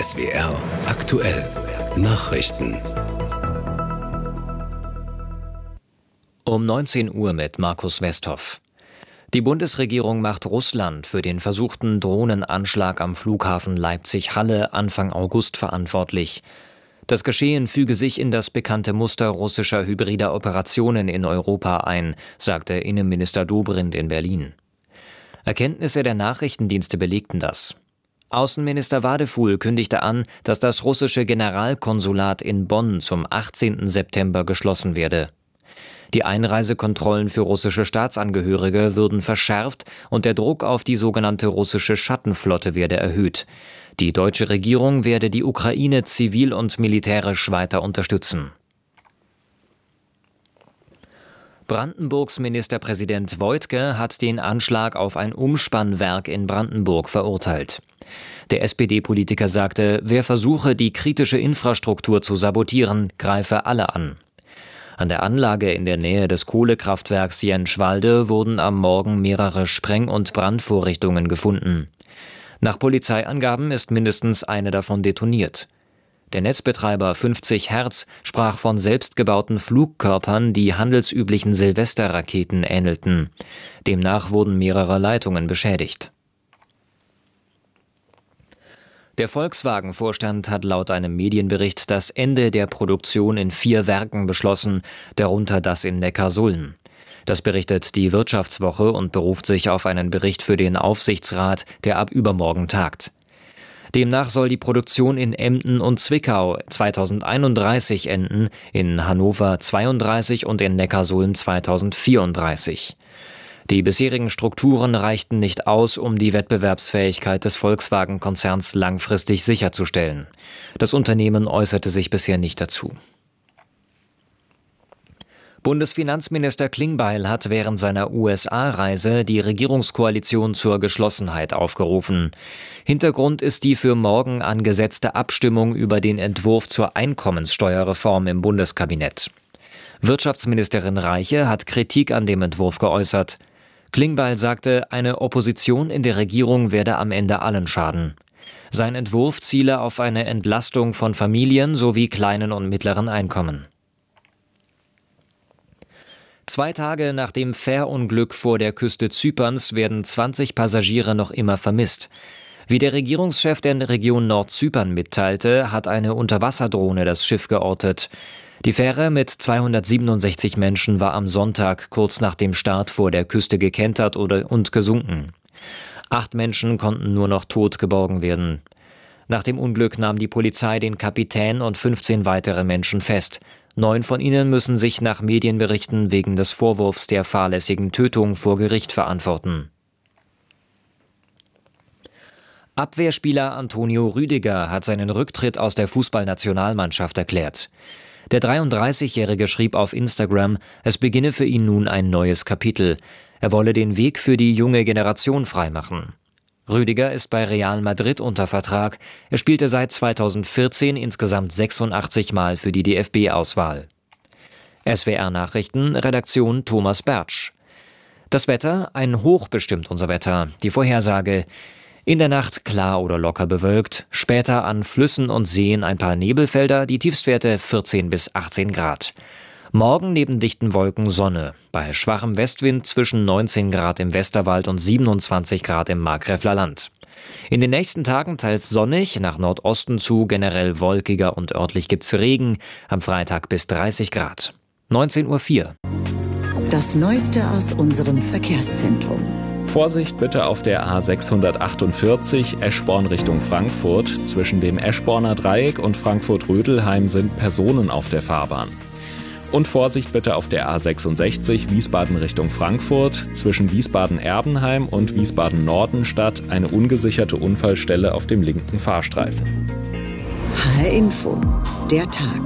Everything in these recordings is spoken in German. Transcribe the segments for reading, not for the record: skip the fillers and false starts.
SWR aktuell Nachrichten. Um 19 Uhr mit Markus Westhoff. Die Bundesregierung macht Russland für den versuchten Drohnenanschlag am Flughafen Leipzig-Halle Anfang August verantwortlich. Das Geschehen füge sich in das bekannte Muster russischer hybrider Operationen in Europa ein, sagte Innenminister Dobrindt in Berlin. Erkenntnisse der Nachrichtendienste belegten das. Außenminister Wadefuhl kündigte an, dass das russische Generalkonsulat in Bonn zum 18. September geschlossen werde. Die Einreisekontrollen für russische Staatsangehörige würden verschärft und der Druck auf die sogenannte russische Schattenflotte werde erhöht. Die deutsche Regierung werde die Ukraine zivil und militärisch weiter unterstützen. Brandenburgs Ministerpräsident Woidke hat den Anschlag auf ein Umspannwerk in Brandenburg verurteilt. Der SPD-Politiker sagte, wer versuche, die kritische Infrastruktur zu sabotieren, greife alle an. An der Anlage in der Nähe des Kohlekraftwerks Jenschwalde wurden am Morgen mehrere Spreng- und Brandvorrichtungen gefunden. Nach Polizeiangaben ist mindestens eine davon detoniert. Der Netzbetreiber 50 Hertz sprach von selbstgebauten Flugkörpern, die handelsüblichen Silvesterraketen ähnelten. Demnach wurden mehrere Leitungen beschädigt. Der Volkswagen-Vorstand hat laut einem Medienbericht das Ende der Produktion in 4 Werken beschlossen, darunter das in Neckarsulm. Das berichtet die Wirtschaftswoche und beruft sich auf einen Bericht für den Aufsichtsrat, der ab übermorgen tagt. Demnach soll die Produktion in Emden und Zwickau 2031 enden, in Hannover 32 und in Neckarsulm 2034. Die bisherigen Strukturen reichten nicht aus, um die Wettbewerbsfähigkeit des Volkswagen-Konzerns langfristig sicherzustellen. Das Unternehmen äußerte sich bisher nicht dazu. Bundesfinanzminister Klingbeil hat während seiner USA-Reise die Regierungskoalition zur Geschlossenheit aufgerufen. Hintergrund ist die für morgen angesetzte Abstimmung über den Entwurf zur Einkommenssteuerreform im Bundeskabinett. Wirtschaftsministerin Reiche hat Kritik an dem Entwurf geäußert. Klingbeil sagte, eine Opposition in der Regierung werde am Ende allen schaden. Sein Entwurf ziele auf eine Entlastung von Familien sowie kleinen und mittleren Einkommen. 2 Tage nach dem Fährunglück vor der Küste Zyperns werden 20 Passagiere noch immer vermisst. Wie der Regierungschef der Region Nordzypern mitteilte, hat eine Unterwasserdrohne das Schiff geortet. Die Fähre mit 267 Menschen war am Sonntag kurz nach dem Start vor der Küste gekentert und gesunken. 8 Menschen konnten nur noch tot geborgen werden. Nach dem Unglück nahm die Polizei den Kapitän und 15 weitere Menschen fest. 9 von ihnen müssen sich nach Medienberichten wegen des Vorwurfs der fahrlässigen Tötung vor Gericht verantworten. Abwehrspieler Antonio Rüdiger hat seinen Rücktritt aus der Fußballnationalmannschaft erklärt. Der 33-Jährige schrieb auf Instagram, es beginne für ihn nun ein neues Kapitel. Er wolle den Weg für die junge Generation freimachen. Rüdiger ist bei Real Madrid unter Vertrag. Er spielte seit 2014 insgesamt 86 Mal für die DFB-Auswahl. SWR-Nachrichten, Redaktion Thomas Bertsch. Das Wetter, ein Hoch bestimmt unser Wetter. Die Vorhersage: in der Nacht klar oder locker bewölkt, später an Flüssen und Seen ein paar Nebelfelder, die Tiefstwerte 14 bis 18 Grad. Morgen neben dichten Wolken Sonne, bei schwachem Westwind zwischen 19 Grad im Westerwald und 27 Grad im Markgräfler Land. In den nächsten Tagen teils sonnig, nach Nordosten zu generell wolkiger und örtlich gibt's Regen, am Freitag bis 30 Grad. 19:04 Uhr. Das Neueste aus unserem Verkehrszentrum. Vorsicht bitte auf der A648 Eschborn Richtung Frankfurt. Zwischen dem Eschborner Dreieck und Frankfurt-Rödelheim sind Personen auf der Fahrbahn. Und Vorsicht bitte auf der A66 Wiesbaden Richtung Frankfurt. Zwischen Wiesbaden-Erbenheim und Wiesbaden-Nordenstadt eine ungesicherte Unfallstelle auf dem linken Fahrstreifen. HR Info. Der Tag.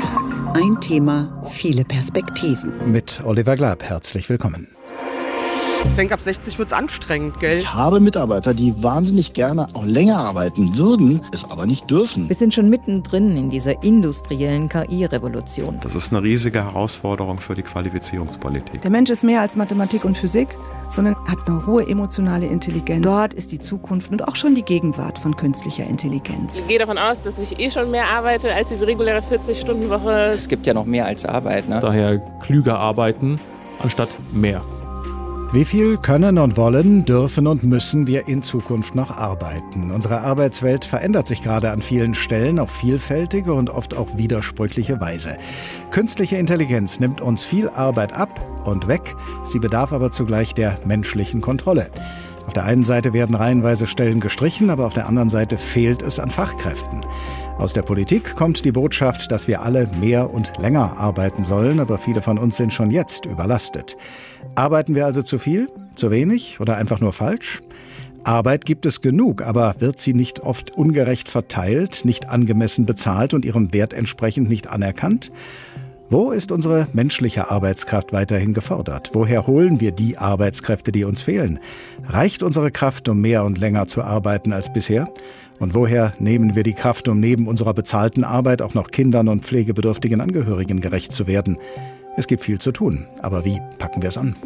Ein Thema, viele Perspektiven. Mit Oliver Glab, herzlich willkommen. Ich denke, ab 60 wird es anstrengend, gell? Ich habe Mitarbeiter, die wahnsinnig gerne auch länger arbeiten würden, es aber nicht dürfen. Wir sind schon mittendrin in dieser industriellen KI-Revolution. Das ist eine riesige Herausforderung für die Qualifizierungspolitik. Der Mensch ist mehr als Mathematik und Physik, sondern hat eine hohe emotionale Intelligenz. Dort ist die Zukunft und auch schon die Gegenwart von künstlicher Intelligenz. Ich gehe davon aus, dass ich schon mehr arbeite als diese reguläre 40-Stunden-Woche. Es gibt ja noch mehr als Arbeit, ne? Daher klüger arbeiten anstatt mehr. Wie viel können und wollen, dürfen und müssen wir in Zukunft noch arbeiten? Unsere Arbeitswelt verändert sich gerade an vielen Stellen auf vielfältige und oft auch widersprüchliche Weise. Künstliche Intelligenz nimmt uns viel Arbeit ab und weg. Sie bedarf aber zugleich der menschlichen Kontrolle. Auf der einen Seite werden reihenweise Stellen gestrichen, aber auf der anderen Seite fehlt es an Fachkräften. Aus der Politik kommt die Botschaft, dass wir alle mehr und länger arbeiten sollen, aber viele von uns sind schon jetzt überlastet. Arbeiten wir also zu viel, zu wenig oder einfach nur falsch? Arbeit gibt es genug, aber wird sie nicht oft ungerecht verteilt, nicht angemessen bezahlt und ihrem Wert entsprechend nicht anerkannt? Wo ist unsere menschliche Arbeitskraft weiterhin gefordert? Woher holen wir die Arbeitskräfte, die uns fehlen? Reicht unsere Kraft, um mehr und länger zu arbeiten als bisher? Und woher nehmen wir die Kraft, um neben unserer bezahlten Arbeit auch noch Kindern und pflegebedürftigen Angehörigen gerecht zu werden? Es gibt viel zu tun, aber wie packen wir es an?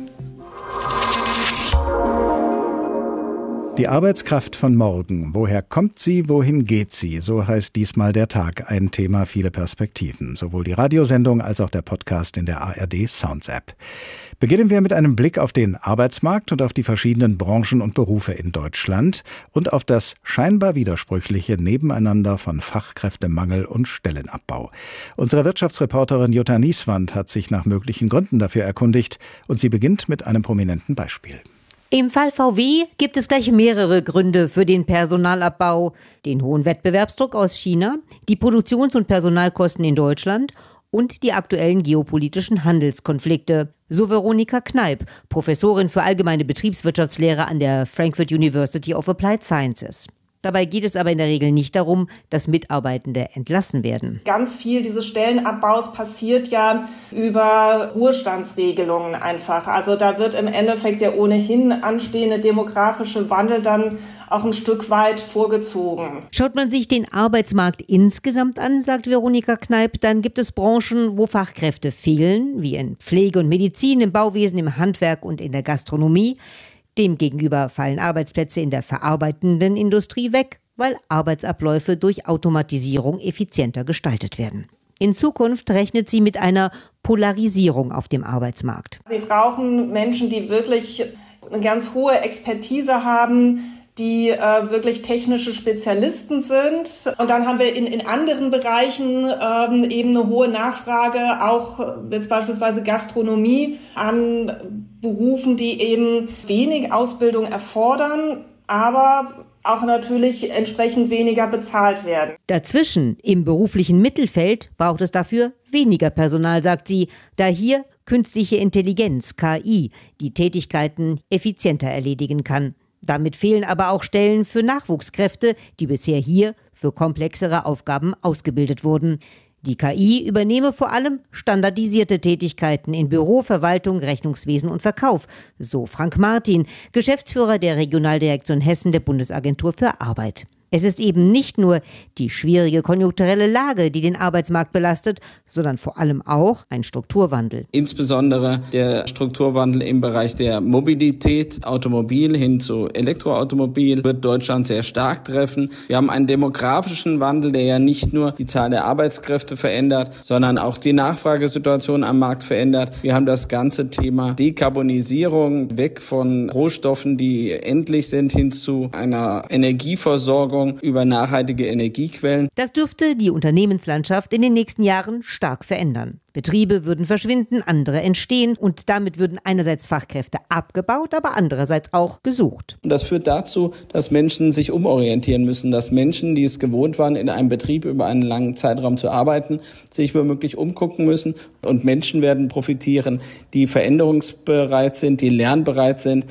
Die Arbeitskraft von morgen. Woher kommt sie, wohin geht sie? So heißt diesmal der Tag. Ein Thema, viele Perspektiven. Sowohl die Radiosendung als auch der Podcast in der ARD Sounds App. Beginnen wir mit einem Blick auf den Arbeitsmarkt und auf die verschiedenen Branchen und Berufe in Deutschland und auf das scheinbar widersprüchliche Nebeneinander von Fachkräftemangel und Stellenabbau. Unsere Wirtschaftsreporterin Jutta Nieswand hat sich nach möglichen Gründen dafür erkundigt und sie beginnt mit einem prominenten Beispiel. Im Fall VW gibt es gleich mehrere Gründe für den Personalabbau. Den hohen Wettbewerbsdruck aus China, die Produktions- und Personalkosten in Deutschland und die aktuellen geopolitischen Handelskonflikte. So Veronika Kneip, Professorin für allgemeine Betriebswirtschaftslehre an der Frankfurt University of Applied Sciences. Dabei geht es aber in der Regel nicht darum, dass Mitarbeitende entlassen werden. Ganz viel dieses Stellenabbaus passiert ja über Ruhestandsregelungen einfach. Also da wird im Endeffekt der ohnehin anstehende demografische Wandel dann auch ein Stück weit vorgezogen. Schaut man sich den Arbeitsmarkt insgesamt an, sagt Veronika Kneip, dann gibt es Branchen, wo Fachkräfte fehlen, wie in Pflege und Medizin, im Bauwesen, im Handwerk und in der Gastronomie. Demgegenüber fallen Arbeitsplätze in der verarbeitenden Industrie weg, weil Arbeitsabläufe durch Automatisierung effizienter gestaltet werden. In Zukunft rechnet sie mit einer Polarisierung auf dem Arbeitsmarkt. Sie brauchen Menschen, die wirklich eine ganz hohe Expertise haben, die wirklich technische Spezialisten sind. Und dann haben wir in anderen Bereichen eben eine hohe Nachfrage, auch jetzt beispielsweise Gastronomie, an Berufen, die eben wenig Ausbildung erfordern, aber auch natürlich entsprechend weniger bezahlt werden. Dazwischen, im beruflichen Mittelfeld, braucht es dafür weniger Personal, sagt sie, da hier künstliche Intelligenz, KI, die Tätigkeiten effizienter erledigen kann. Damit fehlen aber auch Stellen für Nachwuchskräfte, die bisher hier für komplexere Aufgaben ausgebildet wurden. Die KI übernehme vor allem standardisierte Tätigkeiten in Büro, Verwaltung, Rechnungswesen und Verkauf, so Frank Martin, Geschäftsführer der Regionaldirektion Hessen der Bundesagentur für Arbeit. Es ist eben nicht nur die schwierige konjunkturelle Lage, die den Arbeitsmarkt belastet, sondern vor allem auch ein Strukturwandel. Insbesondere der Strukturwandel im Bereich der Mobilität, Automobil hin zu Elektroautomobil, wird Deutschland sehr stark treffen. Wir haben einen demografischen Wandel, der ja nicht nur die Zahl der Arbeitskräfte verändert, sondern auch die Nachfragesituation am Markt verändert. Wir haben das ganze Thema Dekarbonisierung, weg von Rohstoffen, die endlich sind, hin zu einer Energieversorgung über nachhaltige Energiequellen. Das dürfte die Unternehmenslandschaft in den nächsten Jahren stark verändern. Betriebe würden verschwinden, andere entstehen und damit würden einerseits Fachkräfte abgebaut, aber andererseits auch gesucht. Und das führt dazu, dass Menschen sich umorientieren müssen, dass Menschen, die es gewohnt waren, in einem Betrieb über einen langen Zeitraum zu arbeiten, sich womöglich umgucken müssen. Und Menschen werden profitieren, die veränderungsbereit sind, die lernbereit sind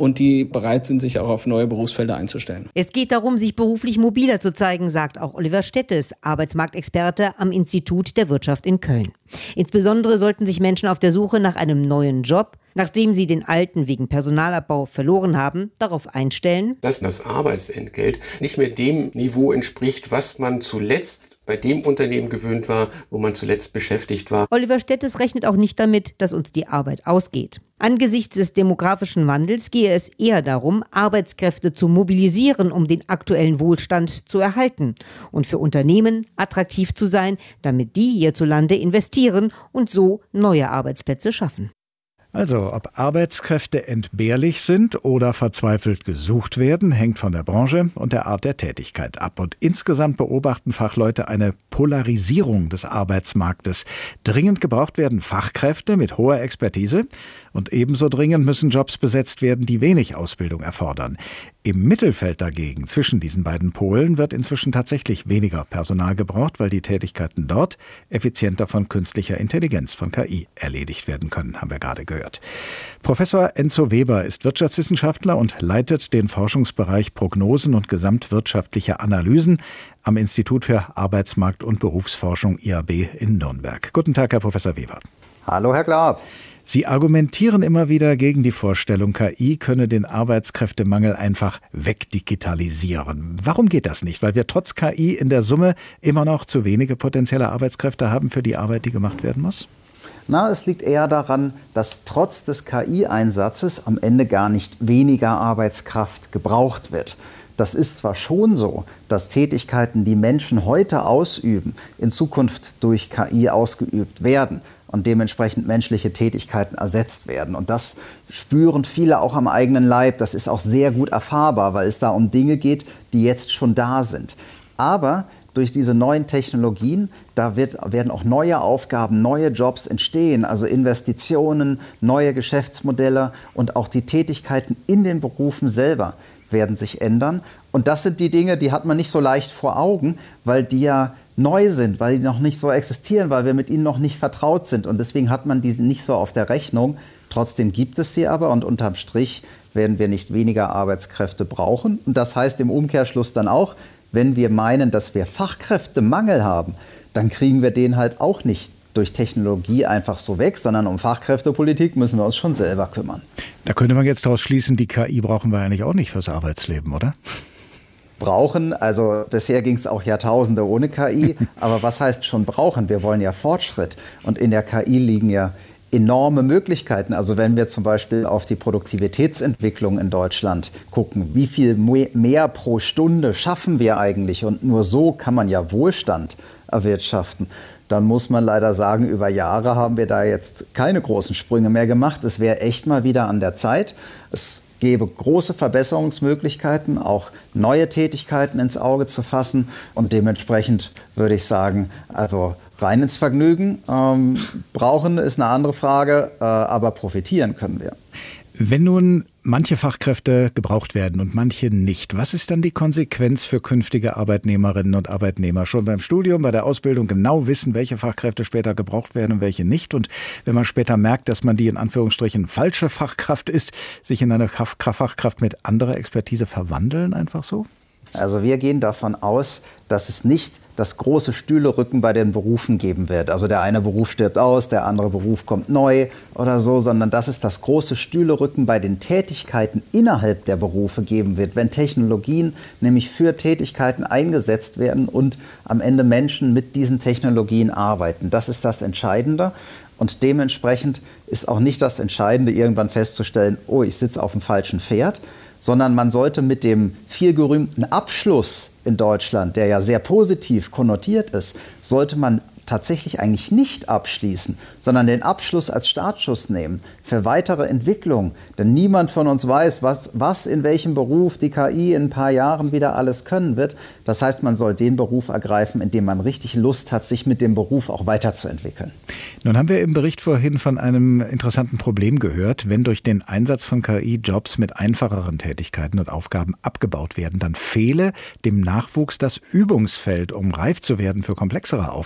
und die bereit sind, sich auch auf neue Berufsfelder einzustellen. Es geht darum, sich beruflich mobiler zu zeigen, sagt auch Oliver Stettes, Arbeitsmarktexperte am Institut der Wirtschaft in Köln. Insbesondere sollten sich Menschen auf der Suche nach einem neuen Job, nachdem sie den alten wegen Personalabbau verloren haben, darauf einstellen, dass das Arbeitsentgelt nicht mehr dem Niveau entspricht, was man zuletzt bei dem Unternehmen gewöhnt war, wo man zuletzt beschäftigt war. Oliver Stettes rechnet auch nicht damit, dass uns die Arbeit ausgeht. Angesichts des demografischen Wandels gehe es eher darum, Arbeitskräfte zu mobilisieren, um den aktuellen Wohlstand zu erhalten und für Unternehmen attraktiv zu sein, damit die hierzulande investieren und so neue Arbeitsplätze schaffen. Also, ob Arbeitskräfte entbehrlich sind oder verzweifelt gesucht werden, hängt von der Branche und der Art der Tätigkeit ab. Und insgesamt beobachten Fachleute eine Polarisierung des Arbeitsmarktes. Dringend gebraucht werden Fachkräfte mit hoher Expertise und ebenso dringend müssen Jobs besetzt werden, die wenig Ausbildung erfordern. Im Mittelfeld dagegen, zwischen diesen beiden Polen, wird inzwischen tatsächlich weniger Personal gebraucht, weil die Tätigkeiten dort effizienter von künstlicher Intelligenz, von KI, erledigt werden können, haben wir gerade gehört. Professor Enzo Weber ist Wirtschaftswissenschaftler und leitet den Forschungsbereich Prognosen und gesamtwirtschaftliche Analysen am Institut für Arbeitsmarkt- und Berufsforschung IAB in Nürnberg. Guten Tag, Herr Professor Weber. Hallo, Herr Glab. Sie argumentieren immer wieder gegen die Vorstellung, KI könne den Arbeitskräftemangel einfach wegdigitalisieren. Warum geht das nicht? Weil wir trotz KI in der Summe immer noch zu wenige potenzielle Arbeitskräfte haben für die Arbeit, die gemacht werden muss? Es liegt eher daran, dass trotz des KI-Einsatzes am Ende gar nicht weniger Arbeitskraft gebraucht wird. Das ist zwar schon so, dass Tätigkeiten, die Menschen heute ausüben, in Zukunft durch KI ausgeübt werden und dementsprechend menschliche Tätigkeiten ersetzt werden. Und das spüren viele auch am eigenen Leib. Das ist auch sehr gut erfahrbar, weil es da um Dinge geht, die jetzt schon da sind. Aber durch diese neuen Technologien, da werden auch neue Aufgaben, neue Jobs entstehen, also Investitionen, neue Geschäftsmodelle und auch die Tätigkeiten in den Berufen selber werden sich ändern. Und das sind die Dinge, die hat man nicht so leicht vor Augen, weil die ja neu sind, weil die noch nicht so existieren, weil wir mit ihnen noch nicht vertraut sind. Und deswegen hat man diese nicht so auf der Rechnung. Trotzdem gibt es sie aber und unterm Strich werden wir nicht weniger Arbeitskräfte brauchen. Und das heißt im Umkehrschluss dann auch, wenn wir meinen, dass wir Fachkräftemangel haben, dann kriegen wir den halt auch nicht durch Technologie einfach so weg, sondern um Fachkräftepolitik müssen wir uns schon selber kümmern. Da könnte man jetzt daraus schließen, die KI brauchen wir eigentlich auch nicht fürs Arbeitsleben, oder? Brauchen, also bisher ging es auch Jahrtausende ohne KI, aber was heißt schon brauchen? Wir wollen ja Fortschritt und in der KI liegen ja enorme Möglichkeiten. Also wenn wir zum Beispiel auf die Produktivitätsentwicklung in Deutschland gucken, wie viel mehr pro Stunde schaffen wir eigentlich und nur so kann man ja Wohlstand erwirtschaften, dann muss man leider sagen, über Jahre haben wir da jetzt keine großen Sprünge mehr gemacht. Es wäre echt mal wieder an der Zeit. Es gäbe große Verbesserungsmöglichkeiten, auch neue Tätigkeiten ins Auge zu fassen und dementsprechend würde ich sagen, also rein ins Vergnügen. Brauchen ist eine andere Frage, aber profitieren können wir. Wenn nun manche Fachkräfte gebraucht werden und manche nicht, was ist dann die Konsequenz für künftige Arbeitnehmerinnen und Arbeitnehmer? Schon beim Studium, bei der Ausbildung genau wissen, welche Fachkräfte später gebraucht werden und welche nicht. Und wenn man später merkt, dass man die in Anführungsstrichen falsche Fachkraft ist, sich in eine Fachkraft mit anderer Expertise verwandeln, einfach so? Also wir gehen davon aus, dass es nicht das große Stühlerücken bei den Berufen geben wird. Also der eine Beruf stirbt aus, der andere Beruf kommt neu oder so, sondern dass es das große Stühlerücken bei den Tätigkeiten innerhalb der Berufe geben wird, wenn Technologien nämlich für Tätigkeiten eingesetzt werden und am Ende Menschen mit diesen Technologien arbeiten. Das ist das Entscheidende. Und dementsprechend ist auch nicht das Entscheidende, irgendwann festzustellen, oh, ich sitze auf dem falschen Pferd, sondern man sollte mit dem vielgerühmten Abschluss in Deutschland, der ja sehr positiv konnotiert ist, sollte man tatsächlich eigentlich nicht abschließen, sondern den Abschluss als Startschuss nehmen für weitere Entwicklung. Denn niemand von uns weiß, was in welchem Beruf die KI in ein paar Jahren wieder alles können wird. Das heißt, man soll den Beruf ergreifen, in dem man richtig Lust hat, sich mit dem Beruf auch weiterzuentwickeln. Nun haben wir im Bericht vorhin von einem interessanten Problem gehört. Wenn durch den Einsatz von KI Jobs mit einfacheren Tätigkeiten und Aufgaben abgebaut werden, dann fehle dem Nachwuchs das Übungsfeld, um reif zu werden für komplexere Aufgaben.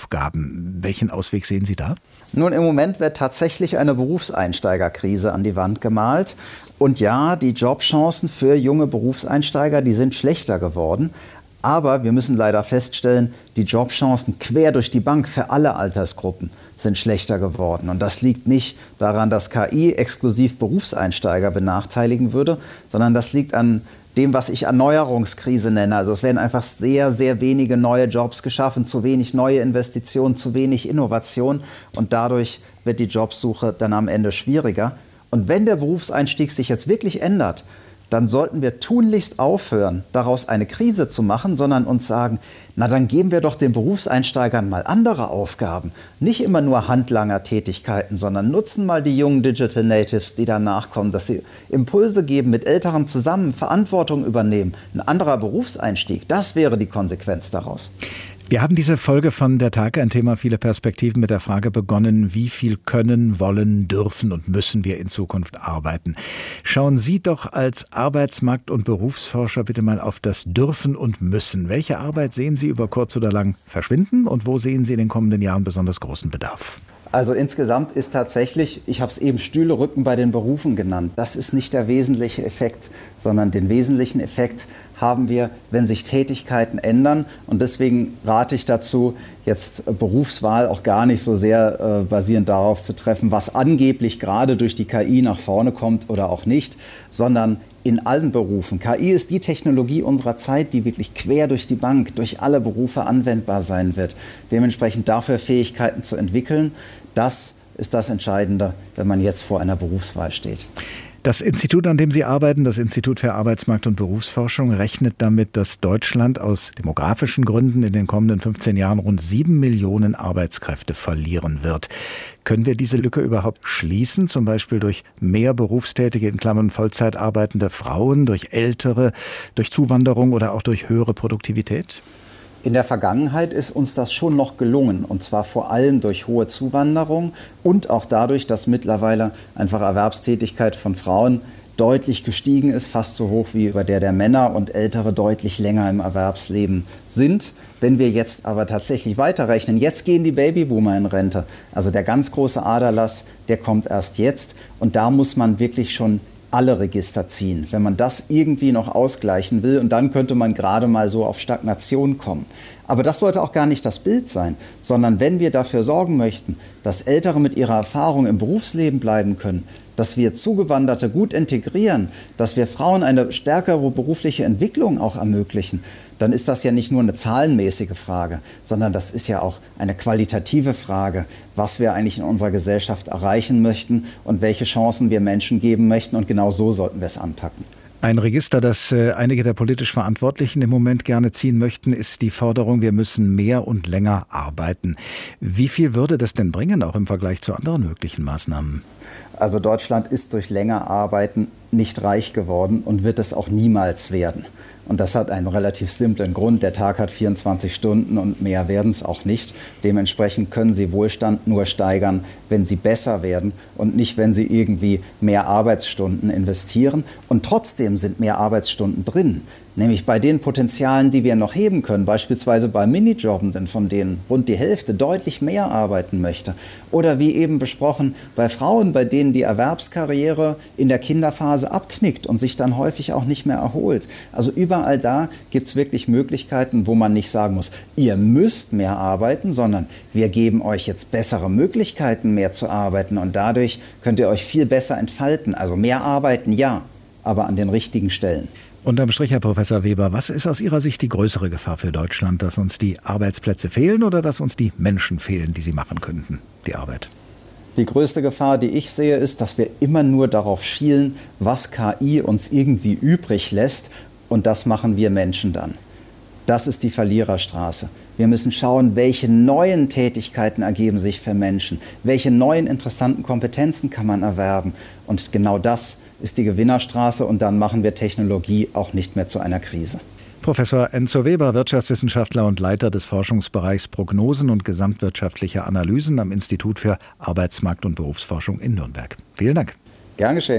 Welchen Ausweg sehen Sie da? Nun, im Moment wird tatsächlich eine Berufseinsteigerkrise an die Wand gemalt. Und ja, die Jobchancen für junge Berufseinsteiger, die sind schlechter geworden. Aber wir müssen leider feststellen, die Jobchancen quer durch die Bank für alle Altersgruppen sind schlechter geworden. Und das liegt nicht daran, dass KI exklusiv Berufseinsteiger benachteiligen würde, sondern das liegt an dem, was ich Erneuerungskrise nenne. Also es werden einfach sehr, sehr wenige neue Jobs geschaffen, zu wenig neue Investitionen, zu wenig Innovation. Und dadurch wird die Jobsuche dann am Ende schwieriger. Und wenn der Berufseinstieg sich jetzt wirklich ändert, dann sollten wir tunlichst aufhören, daraus eine Krise zu machen, sondern uns sagen, na dann geben wir doch den Berufseinsteigern mal andere Aufgaben. Nicht immer nur Handlanger-Tätigkeiten, sondern nutzen mal die jungen Digital Natives, die danach kommen, dass sie Impulse geben, mit Älteren zusammen Verantwortung übernehmen. Ein anderer Berufseinstieg, das wäre die Konsequenz daraus. Wir haben diese Folge von Der Tag, ein Thema viele Perspektiven, mit der Frage begonnen, wie viel können, wollen, dürfen und müssen wir in Zukunft arbeiten. Schauen Sie doch als Arbeitsmarkt- und Berufsforscher bitte mal auf das Dürfen und Müssen. Welche Arbeit sehen Sie über kurz oder lang verschwinden und wo sehen Sie in den kommenden Jahren besonders großen Bedarf? Also insgesamt ist tatsächlich, ich habe es eben Stühlerücken bei den Berufen genannt, das ist nicht der wesentliche Effekt, sondern den wesentlichen Effekt haben wir, wenn sich Tätigkeiten ändern. Und deswegen rate ich dazu, jetzt Berufswahl auch gar nicht so sehr basierend darauf zu treffen, was angeblich gerade durch die KI nach vorne kommt oder auch nicht, sondern in allen Berufen. KI ist die Technologie unserer Zeit, die wirklich quer durch die Bank, durch alle Berufe anwendbar sein wird. Dementsprechend dafür Fähigkeiten zu entwickeln, das ist das Entscheidende, wenn man jetzt vor einer Berufswahl steht. Das Institut, an dem Sie arbeiten, das Institut für Arbeitsmarkt- und Berufsforschung, rechnet damit, dass Deutschland aus demografischen Gründen in den kommenden 15 Jahren rund 7 Millionen Arbeitskräfte verlieren wird. Können wir diese Lücke überhaupt schließen, zum Beispiel durch mehr berufstätige, in Klammern Vollzeit arbeitende Frauen, durch Ältere, durch Zuwanderung oder auch durch höhere Produktivität? In der Vergangenheit ist uns das schon noch gelungen, und zwar vor allem durch hohe Zuwanderung und auch dadurch, dass mittlerweile einfach Erwerbstätigkeit von Frauen deutlich gestiegen ist, fast so hoch wie bei der Männer und Ältere deutlich länger im Erwerbsleben sind. Wenn wir jetzt aber tatsächlich weiterrechnen, jetzt gehen die Babyboomer in Rente, also der ganz große Aderlass, der kommt erst jetzt und da muss man wirklich schon alle Register ziehen, wenn man das irgendwie noch ausgleichen will. Und dann könnte man gerade mal so auf Stagnation kommen. Aber das sollte auch gar nicht das Bild sein, sondern wenn wir dafür sorgen möchten, dass Ältere mit ihrer Erfahrung im Berufsleben bleiben können, dass wir Zugewanderte gut integrieren, dass wir Frauen eine stärkere berufliche Entwicklung auch ermöglichen, dann ist das ja nicht nur eine zahlenmäßige Frage, sondern das ist ja auch eine qualitative Frage, was wir eigentlich in unserer Gesellschaft erreichen möchten und welche Chancen wir Menschen geben möchten. Und genau so sollten wir es anpacken. Ein Register, das einige der politisch Verantwortlichen im Moment gerne ziehen möchten, ist die Forderung, wir müssen mehr und länger arbeiten. Wie viel würde das denn bringen, auch im Vergleich zu anderen möglichen Maßnahmen? Also Deutschland ist durch länger Arbeiten nicht reich geworden und wird es auch niemals werden. Und das hat einen relativ simplen Grund. Der Tag hat 24 Stunden und mehr werden es auch nicht. Dementsprechend können Sie Wohlstand nur steigern, wenn Sie besser werden und nicht, wenn Sie irgendwie mehr Arbeitsstunden investieren. Und trotzdem sind mehr Arbeitsstunden drin. Nämlich bei den Potenzialen, die wir noch heben können, beispielsweise bei Minijobbenden, von denen rund die Hälfte deutlich mehr arbeiten möchte. Oder wie eben besprochen, bei Frauen, bei denen die Erwerbskarriere in der Kinderphase abknickt und sich dann häufig auch nicht mehr erholt. Also überall da gibt es wirklich Möglichkeiten, wo man nicht sagen muss, ihr müsst mehr arbeiten, sondern wir geben euch jetzt bessere Möglichkeiten, mehr zu arbeiten. Und dadurch könnt ihr euch viel besser entfalten. Also mehr arbeiten, ja, aber an den richtigen Stellen. Unterm Strich, Herr Professor Weber, was ist aus Ihrer Sicht die größere Gefahr für Deutschland? Dass uns die Arbeitsplätze fehlen oder dass uns die Menschen fehlen, die sie machen könnten, die Arbeit? Die größte Gefahr, die ich sehe, ist, dass wir immer nur darauf schielen, was KI uns irgendwie übrig lässt. Und das machen wir Menschen dann. Das ist die Verliererstraße. Wir müssen schauen, welche neuen Tätigkeiten ergeben sich für Menschen. Welche neuen interessanten Kompetenzen kann man erwerben. Und genau das ist die Gewinnerstraße und dann machen wir Technologie auch nicht mehr zu einer Krise. Professor Enzo Weber, Wirtschaftswissenschaftler und Leiter des Forschungsbereichs Prognosen und gesamtwirtschaftliche Analysen am Institut für Arbeitsmarkt- und Berufsforschung in Nürnberg. Vielen Dank. Gern geschehen.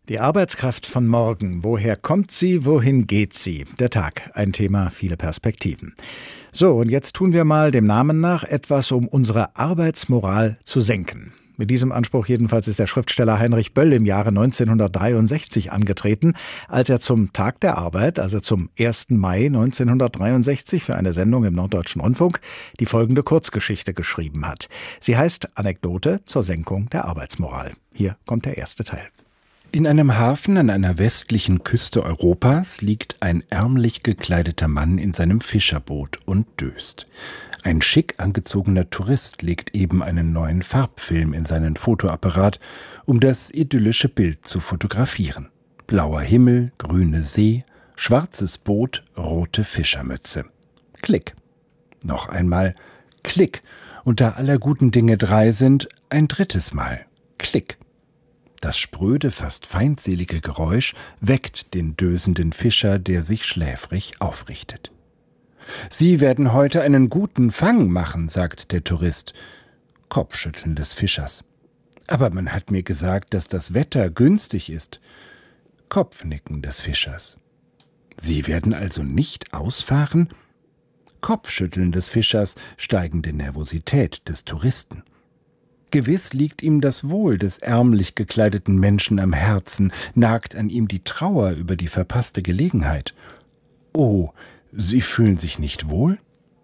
Die Arbeitskraft von morgen. Woher kommt sie? Wohin geht sie? Der Tag. Ein Thema, viele Perspektiven. So, und jetzt tun wir mal dem Namen nach etwas, um unsere Arbeitsmoral zu senken. Mit diesem Anspruch jedenfalls ist der Schriftsteller Heinrich Böll im Jahre 1963 angetreten, als er zum Tag der Arbeit, also zum 1. Mai 1963 für eine Sendung im Norddeutschen Rundfunk, die folgende Kurzgeschichte geschrieben hat. Sie heißt Anekdote zur Senkung der Arbeitsmoral. Hier kommt der erste Teil. In einem Hafen an einer westlichen Küste Europas liegt ein ärmlich gekleideter Mann in seinem Fischerboot und döst. Ein schick angezogener Tourist legt eben einen neuen Farbfilm in seinen Fotoapparat, um das idyllische Bild zu fotografieren. Blauer Himmel, grüne See, schwarzes Boot, rote Fischermütze. Klick. Noch einmal Klick. Und da aller guten Dinge 3 sind, ein drittes Mal. Klick. Das spröde, fast feindselige Geräusch weckt den dösenden Fischer, der sich schläfrig aufrichtet. »Sie werden heute einen guten Fang machen«, sagt der Tourist. Kopfschütteln des Fischers. »Aber man hat mir gesagt, dass das Wetter günstig ist.« Kopfnicken des Fischers. »Sie werden also nicht ausfahren?« Kopfschütteln des Fischers, steigende Nervosität des Touristen. Gewiss liegt ihm das Wohl des ärmlich gekleideten Menschen am Herzen, nagt an ihm die Trauer über die verpasste Gelegenheit. »Oh, Sie fühlen sich nicht wohl?«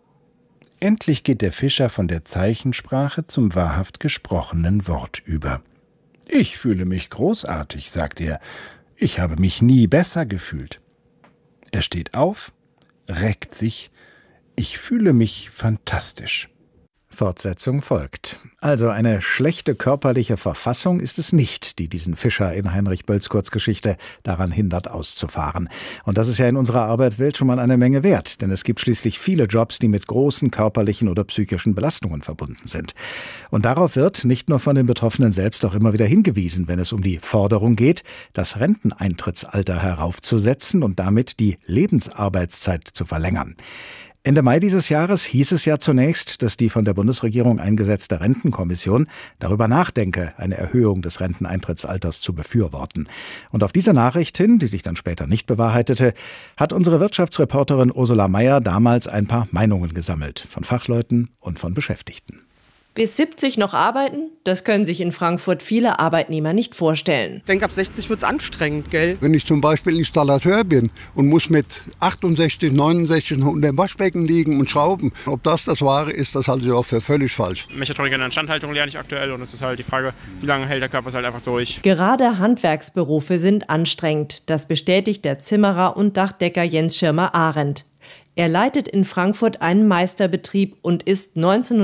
Endlich geht der Fischer von der Zeichensprache zum wahrhaft gesprochenen Wort über. »Ich fühle mich großartig«, sagt er. »Ich habe mich nie besser gefühlt.« Er steht auf, reckt sich. »Ich fühle mich fantastisch.« Fortsetzung folgt. Also eine schlechte körperliche Verfassung ist es nicht, die diesen Fischer in Heinrich Bölls Kurzgeschichte daran hindert, auszufahren. Und das ist ja in unserer Arbeitswelt schon mal eine Menge wert, denn es gibt schließlich viele Jobs, die mit großen körperlichen oder psychischen Belastungen verbunden sind. Und darauf wird nicht nur von den Betroffenen selbst auch immer wieder hingewiesen, wenn es um die Forderung geht, das Renteneintrittsalter heraufzusetzen und damit die Lebensarbeitszeit zu verlängern. Ende Mai dieses Jahres hieß es ja zunächst, dass die von der Bundesregierung eingesetzte Rentenkommission darüber nachdenke, eine Erhöhung des Renteneintrittsalters zu befürworten. Und auf diese Nachricht hin, die sich dann später nicht bewahrheitete, hat unsere Wirtschaftsreporterin Ursula Mayer damals ein paar Meinungen gesammelt, von Fachleuten und von Beschäftigten. Bis 70 noch arbeiten? Das können sich in Frankfurt viele Arbeitnehmer nicht vorstellen. Ich denke, ab 60 wird es anstrengend, gell? Wenn ich zum Beispiel Installateur bin und muss mit 68, 69 unter dem Waschbecken liegen und schrauben, ob das Wahre ist, das halte ich auch für völlig falsch. Mechatronik in der Instandhaltung lerne ich aktuell und es ist halt die Frage, wie lange hält der Körper es halt einfach durch. Gerade Handwerksberufe sind anstrengend. Das bestätigt der Zimmerer und Dachdecker Jens Schirmer-Arendt. Er leitet in Frankfurt einen Meisterbetrieb und ist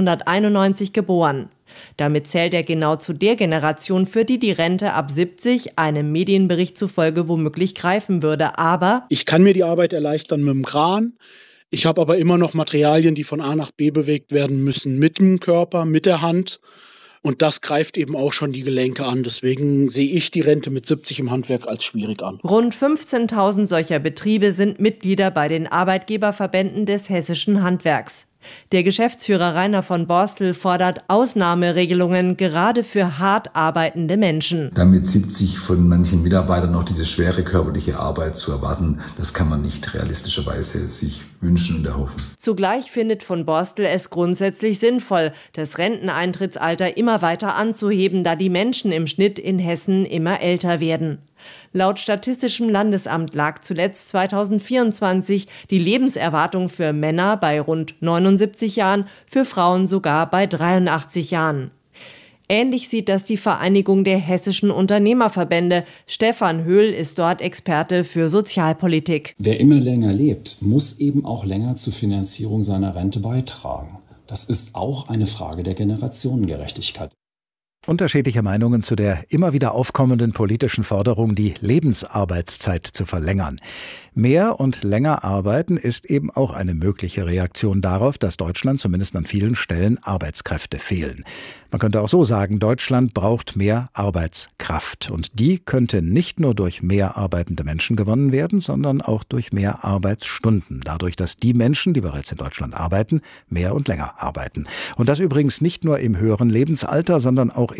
1991 geboren. Damit zählt er genau zu der Generation, für die die Rente ab 70 einem Medienbericht zufolge womöglich greifen würde. Aber ich kann mir die Arbeit erleichtern mit dem Kran. Ich habe aber immer noch Materialien, die von A nach B bewegt werden müssen, mit dem Körper, mit der Hand. Und das greift eben auch schon die Gelenke an. Deswegen sehe ich die Rente mit 70 im Handwerk als schwierig an. Rund 15.000 solcher Betriebe sind Mitglieder bei den Arbeitgeberverbänden des hessischen Handwerks. Der Geschäftsführer Rainer von Borstel fordert Ausnahmeregelungen gerade für hart arbeitende Menschen. Damit 70 von manchen Mitarbeitern noch diese schwere körperliche Arbeit zu erwarten, das kann man nicht realistischerweise sich wünschen und erhoffen. Zugleich findet von Borstel es grundsätzlich sinnvoll, das Renteneintrittsalter immer weiter anzuheben, da die Menschen im Schnitt in Hessen immer älter werden. Laut Statistischem Landesamt lag zuletzt 2024 die Lebenserwartung für Männer bei rund 79 Jahren, für Frauen sogar bei 83 Jahren. Ähnlich sieht das die Vereinigung der hessischen Unternehmerverbände. Stefan Höhl ist dort Experte für Sozialpolitik. Wer immer länger lebt, muss eben auch länger zur Finanzierung seiner Rente beitragen. Das ist auch eine Frage der Generationengerechtigkeit. Unterschiedliche Meinungen zu der immer wieder aufkommenden politischen Forderung, die Lebensarbeitszeit zu verlängern. Mehr und länger arbeiten ist eben auch eine mögliche Reaktion darauf, dass Deutschland zumindest an vielen Stellen Arbeitskräfte fehlen. Man könnte auch so sagen, Deutschland braucht mehr Arbeitskraft. Und die könnte nicht nur durch mehr arbeitende Menschen gewonnen werden, sondern auch durch mehr Arbeitsstunden. Dadurch, dass die Menschen, die bereits in Deutschland arbeiten, mehr und länger arbeiten. Und das übrigens nicht nur im höheren Lebensalter, sondern auch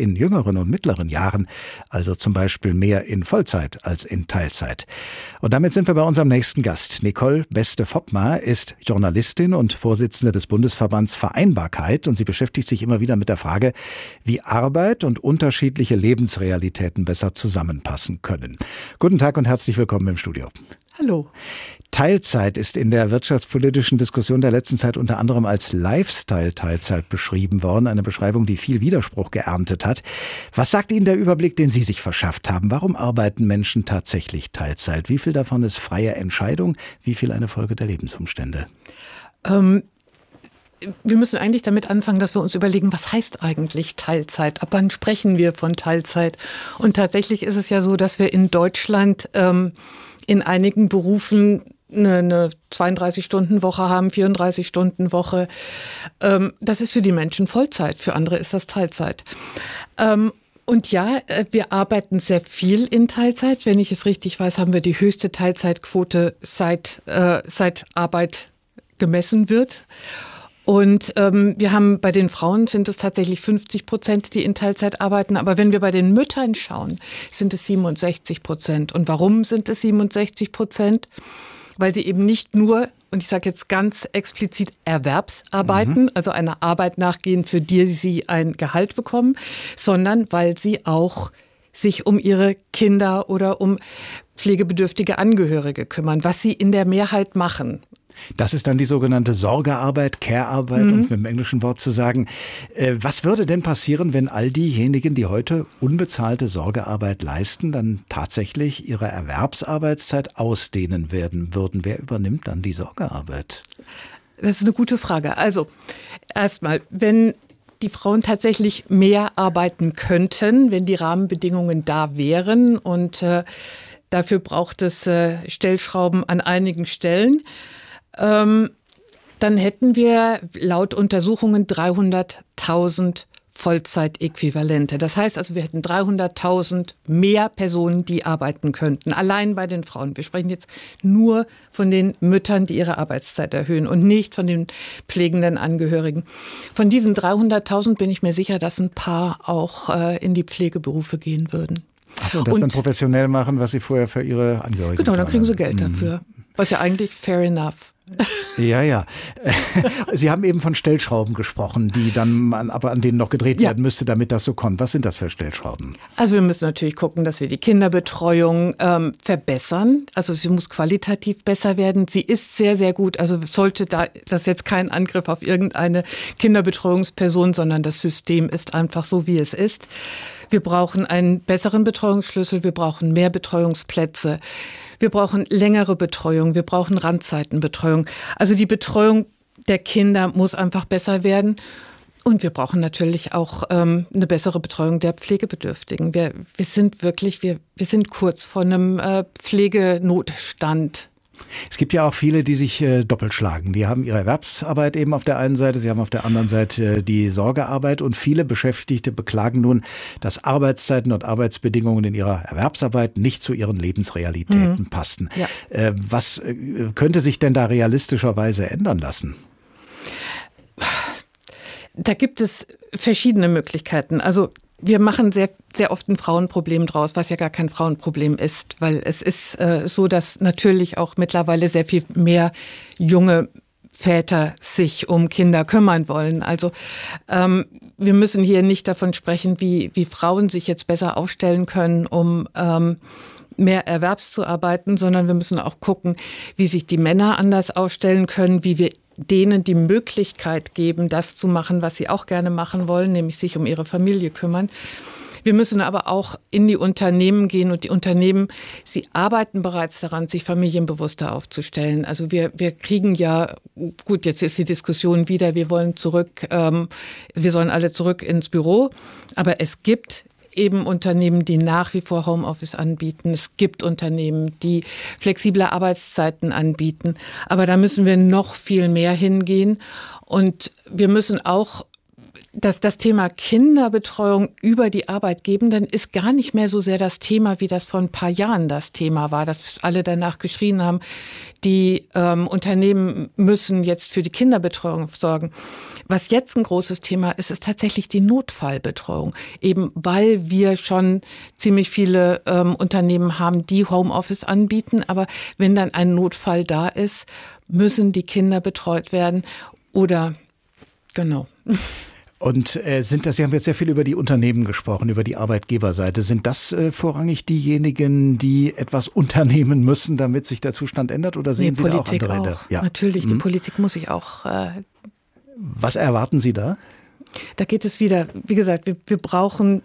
in jüngeren und mittleren Jahren, also zum Beispiel mehr in Vollzeit als in Teilzeit. Und damit sind wir bei unserem nächsten Gast. Nicole Beste-Vopma ist Journalistin und Vorsitzende des Bundesverbands Vereinbarkeit und sie beschäftigt sich immer wieder mit der Frage, wie Arbeit und unterschiedliche Lebensrealitäten besser zusammenpassen können. Guten Tag und herzlich willkommen im Studio. Hallo. Teilzeit ist in der wirtschaftspolitischen Diskussion der letzten Zeit unter anderem als Lifestyle-Teilzeit beschrieben worden. Eine Beschreibung, die viel Widerspruch geerntet hat. Was sagt Ihnen der Überblick, den Sie sich verschafft haben? Warum arbeiten Menschen tatsächlich Teilzeit? Wie viel davon ist freie Entscheidung? Wie viel eine Folge der Lebensumstände? Wir müssen eigentlich damit anfangen, dass wir uns überlegen, was heißt eigentlich Teilzeit? Ab wann sprechen wir von Teilzeit? Und tatsächlich ist es ja so, dass wir in Deutschland in einigen Berufen eine 32-Stunden-Woche haben, 34-Stunden-Woche. Das ist für die Menschen Vollzeit, für andere ist das Teilzeit. Und ja, wir arbeiten sehr viel in Teilzeit. Wenn ich es richtig weiß, haben wir die höchste Teilzeitquote seit Arbeit gemessen wird. Und wir haben bei den Frauen sind es tatsächlich 50%, die in Teilzeit arbeiten. Aber wenn wir bei den Müttern schauen, sind es 67%. Und warum sind es 67%? Weil sie eben nicht nur, und ich sage jetzt ganz explizit, Erwerbsarbeiten, also einer Arbeit nachgehen, für die sie ein Gehalt bekommen, sondern weil sie auch sich um ihre Kinder oder um pflegebedürftige Angehörige kümmern, was sie in der Mehrheit machen. Das ist dann die sogenannte Sorgearbeit, Care-Arbeit, um mit dem englischen Wort zu sagen. Was würde denn passieren, wenn all diejenigen, die heute unbezahlte Sorgearbeit leisten, dann tatsächlich ihre Erwerbsarbeitszeit ausdehnen werden würden? Wer übernimmt dann die Sorgearbeit? Das ist eine gute Frage. Also erstmal, wenn die Frauen tatsächlich mehr arbeiten könnten, wenn die Rahmenbedingungen da wären und dafür braucht es Stellschrauben an einigen Stellen, dann hätten wir laut Untersuchungen 300.000 Vollzeitäquivalente. Das heißt also, wir hätten 300.000 mehr Personen, die arbeiten könnten, allein bei den Frauen. Wir sprechen jetzt nur von den Müttern, die ihre Arbeitszeit erhöhen und nicht von den pflegenden Angehörigen. Von diesen 300.000 bin ich mir sicher, dass ein paar auch in die Pflegeberufe gehen würden. Achso, und das dann professionell machen, was sie vorher für ihre Angehörigen Genau, dann kriegen sie Geld dafür. Was ja eigentlich fair enough. Ja. Sie haben eben von Stellschrauben gesprochen, die dann aber an denen noch gedreht werden müsste, damit das so kommt. Was sind das für Stellschrauben? Also wir müssen natürlich gucken, dass wir die Kinderbetreuung verbessern. Also sie muss qualitativ besser werden. Sie ist sehr, sehr gut. Also sollte das jetzt kein Angriff auf irgendeine Kinderbetreuungsperson, sondern das System ist einfach so, wie es ist. Wir brauchen einen besseren Betreuungsschlüssel. Wir brauchen mehr Betreuungsplätze. Wir brauchen längere Betreuung, wir brauchen Randzeitenbetreuung. Also die Betreuung der Kinder muss einfach besser werden. Und wir brauchen natürlich auch eine bessere Betreuung der Pflegebedürftigen. Wir sind kurz vor einem Pflegenotstand. Es gibt ja auch viele, die sich doppelt schlagen. Die haben ihre Erwerbsarbeit eben auf der einen Seite, sie haben auf der anderen Seite die Sorgearbeit und viele Beschäftigte beklagen nun, dass Arbeitszeiten und Arbeitsbedingungen in ihrer Erwerbsarbeit nicht zu ihren Lebensrealitäten passten. Ja. Was könnte sich denn da realistischerweise ändern lassen? Da gibt es verschiedene Möglichkeiten. Also wir machen sehr, sehr oft ein Frauenproblem draus, was ja gar kein Frauenproblem ist, weil es ist so, dass natürlich auch mittlerweile sehr viel mehr junge Väter sich um Kinder kümmern wollen. Also wir müssen hier nicht davon sprechen, wie Frauen sich jetzt besser aufstellen können, um mehr Erwerbszuarbeiten, sondern wir müssen auch gucken, wie sich die Männer anders aufstellen können, wie wir denen die Möglichkeit geben, das zu machen, was sie auch gerne machen wollen, nämlich sich um ihre Familie kümmern. Wir müssen aber auch in die Unternehmen gehen und die Unternehmen, sie arbeiten bereits daran, sich familienbewusster aufzustellen. Also wir kriegen ja, gut, jetzt ist die Diskussion wieder, wir sollen alle zurück ins Büro, aber es gibt eben Unternehmen, die nach wie vor Homeoffice anbieten. Es gibt Unternehmen, die flexible Arbeitszeiten anbieten. Aber da müssen wir noch viel mehr hingehen. Und wir müssen auch Das Thema Kinderbetreuung über die Arbeitgebenden ist gar nicht mehr so sehr das Thema, wie das vor ein paar Jahren das Thema war, dass alle danach geschrien haben, die Unternehmen müssen jetzt für die Kinderbetreuung sorgen. Was jetzt ein großes Thema ist, ist tatsächlich die Notfallbetreuung. Eben weil wir schon ziemlich viele Unternehmen haben, die Homeoffice anbieten. Aber wenn dann ein Notfall da ist, müssen die Kinder betreut werden oder genau. Und Sie haben jetzt sehr viel über die Unternehmen gesprochen, über die Arbeitgeberseite. Sind das vorrangig diejenigen, die etwas unternehmen müssen, damit sich der Zustand ändert? Oder sehen Sie Politik da auch andere? Ja. Natürlich, die Politik muss sich auch. Was erwarten Sie da? Da geht es wieder, wie gesagt, wir brauchen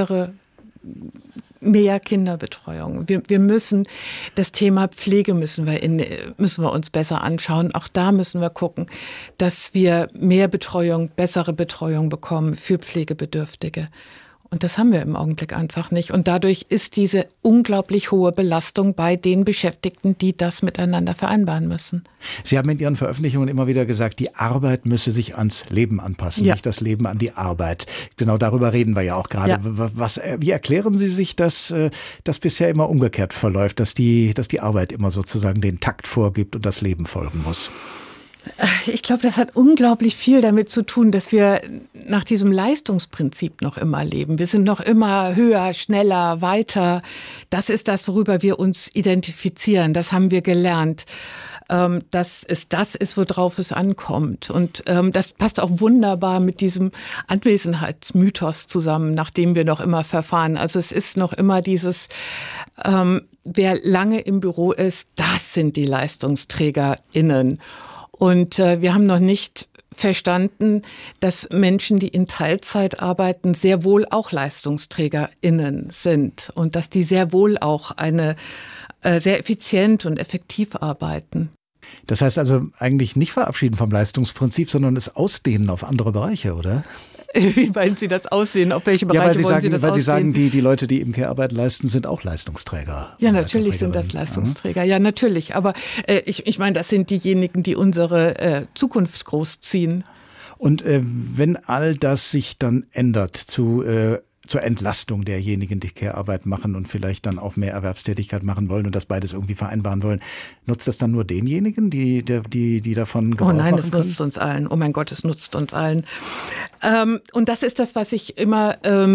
mehr Kinderbetreuung. Wir müssen das Thema Pflege müssen wir uns besser anschauen. Auch da müssen wir gucken, dass wir mehr Betreuung, bessere Betreuung bekommen für Pflegebedürftige. Und das haben wir im Augenblick einfach nicht. Und dadurch ist diese unglaublich hohe Belastung bei den Beschäftigten, die das miteinander vereinbaren müssen. Sie haben in Ihren Veröffentlichungen immer wieder gesagt, die Arbeit müsse sich ans Leben anpassen, nicht das Leben an die Arbeit. Genau darüber reden wir ja auch gerade. Ja. Wie erklären Sie sich, dass das bisher immer umgekehrt verläuft, dass die Arbeit immer sozusagen den Takt vorgibt und das Leben folgen muss? Ich glaube, das hat unglaublich viel damit zu tun, dass wir nach diesem Leistungsprinzip noch immer leben. Wir sind noch immer höher, schneller, weiter. Das ist das, worüber wir uns identifizieren. Das haben wir gelernt. Dass es das ist, worauf es ankommt. Und das passt auch wunderbar mit diesem Anwesenheitsmythos zusammen, nach dem wir noch immer verfahren. Also es ist noch immer dieses, wer lange im Büro ist, das sind die LeistungsträgerInnen. Und wir haben noch nicht verstanden, dass Menschen, die in Teilzeit arbeiten, sehr wohl auch LeistungsträgerInnen sind und dass die sehr wohl auch sehr effizient und effektiv arbeiten. Das heißt also eigentlich nicht verabschieden vom Leistungsprinzip, sondern es ausdehnen auf andere Bereiche, oder? Wie meinen Sie das aussehen? Auf welche Bereiche wollen Sie das weil Sie ausdehnen? sagen, die Leute, die eben Care-Arbeit leisten, sind auch Leistungsträger. Ja, natürlich sind das Leistungsträger. Ja, natürlich. Aber ich meine, das sind diejenigen, die unsere Zukunft großziehen. Und wenn all das sich dann ändert zur Entlastung derjenigen, die Care-Arbeit machen und vielleicht dann auch mehr Erwerbstätigkeit machen wollen und das beides irgendwie vereinbaren wollen, nutzt das dann nur denjenigen, die davon Gebrauch machen können? Oh nein, es nutzt uns allen. Oh mein Gott, es nutzt uns allen. Und das ist das, was ich immer,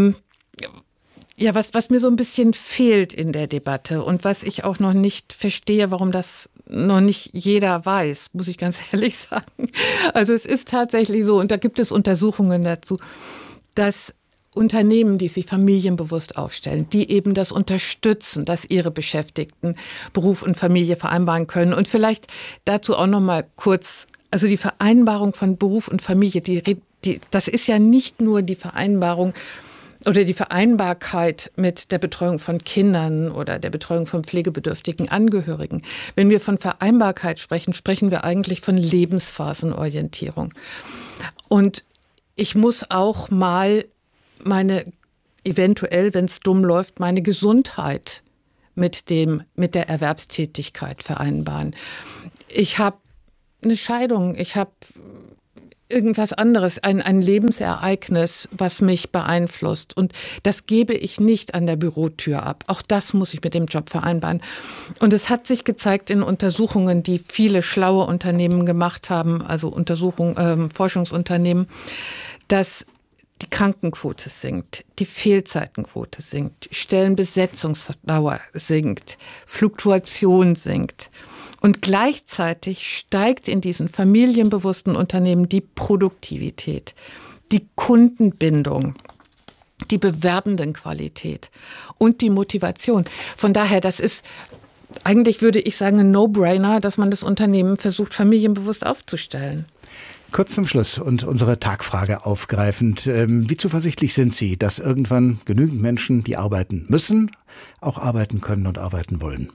was mir so ein bisschen fehlt in der Debatte und was ich auch noch nicht verstehe, warum das noch nicht jeder weiß, muss ich ganz ehrlich sagen. Also es ist tatsächlich so, und da gibt es Untersuchungen dazu, dass Unternehmen, die sich familienbewusst aufstellen, die eben das unterstützen, dass ihre Beschäftigten Beruf und Familie vereinbaren können. Und vielleicht dazu auch noch mal kurz, also die Vereinbarung von Beruf und Familie, das ist ja nicht nur die Vereinbarung oder die Vereinbarkeit mit der Betreuung von Kindern oder der Betreuung von pflegebedürftigen Angehörigen. Wenn wir von Vereinbarkeit sprechen, sprechen wir eigentlich von Lebensphasenorientierung. Und ich muss auch mal eventuell, wenn es dumm läuft, meine Gesundheit mit der Erwerbstätigkeit vereinbaren. Ich habe eine Scheidung, ich habe irgendwas anderes, ein Lebensereignis, was mich beeinflusst. Und das gebe ich nicht an der Bürotür ab. Auch das muss ich mit dem Job vereinbaren. Und es hat sich gezeigt in Untersuchungen, die viele schlaue Unternehmen gemacht haben, also Forschungsunternehmen, dass die Krankenquote sinkt, die Fehlzeitenquote sinkt, Stellenbesetzungsdauer sinkt, Fluktuation sinkt. Und gleichzeitig steigt in diesen familienbewussten Unternehmen die Produktivität, die Kundenbindung, die Bewerbendenqualität und die Motivation. Von daher, das ist eigentlich, würde ich sagen, ein No-Brainer, dass man das Unternehmen versucht, familienbewusst aufzustellen. Kurz zum Schluss und unsere Tagfrage aufgreifend. Wie zuversichtlich sind Sie, dass irgendwann genügend Menschen, die arbeiten müssen, auch arbeiten können und arbeiten wollen?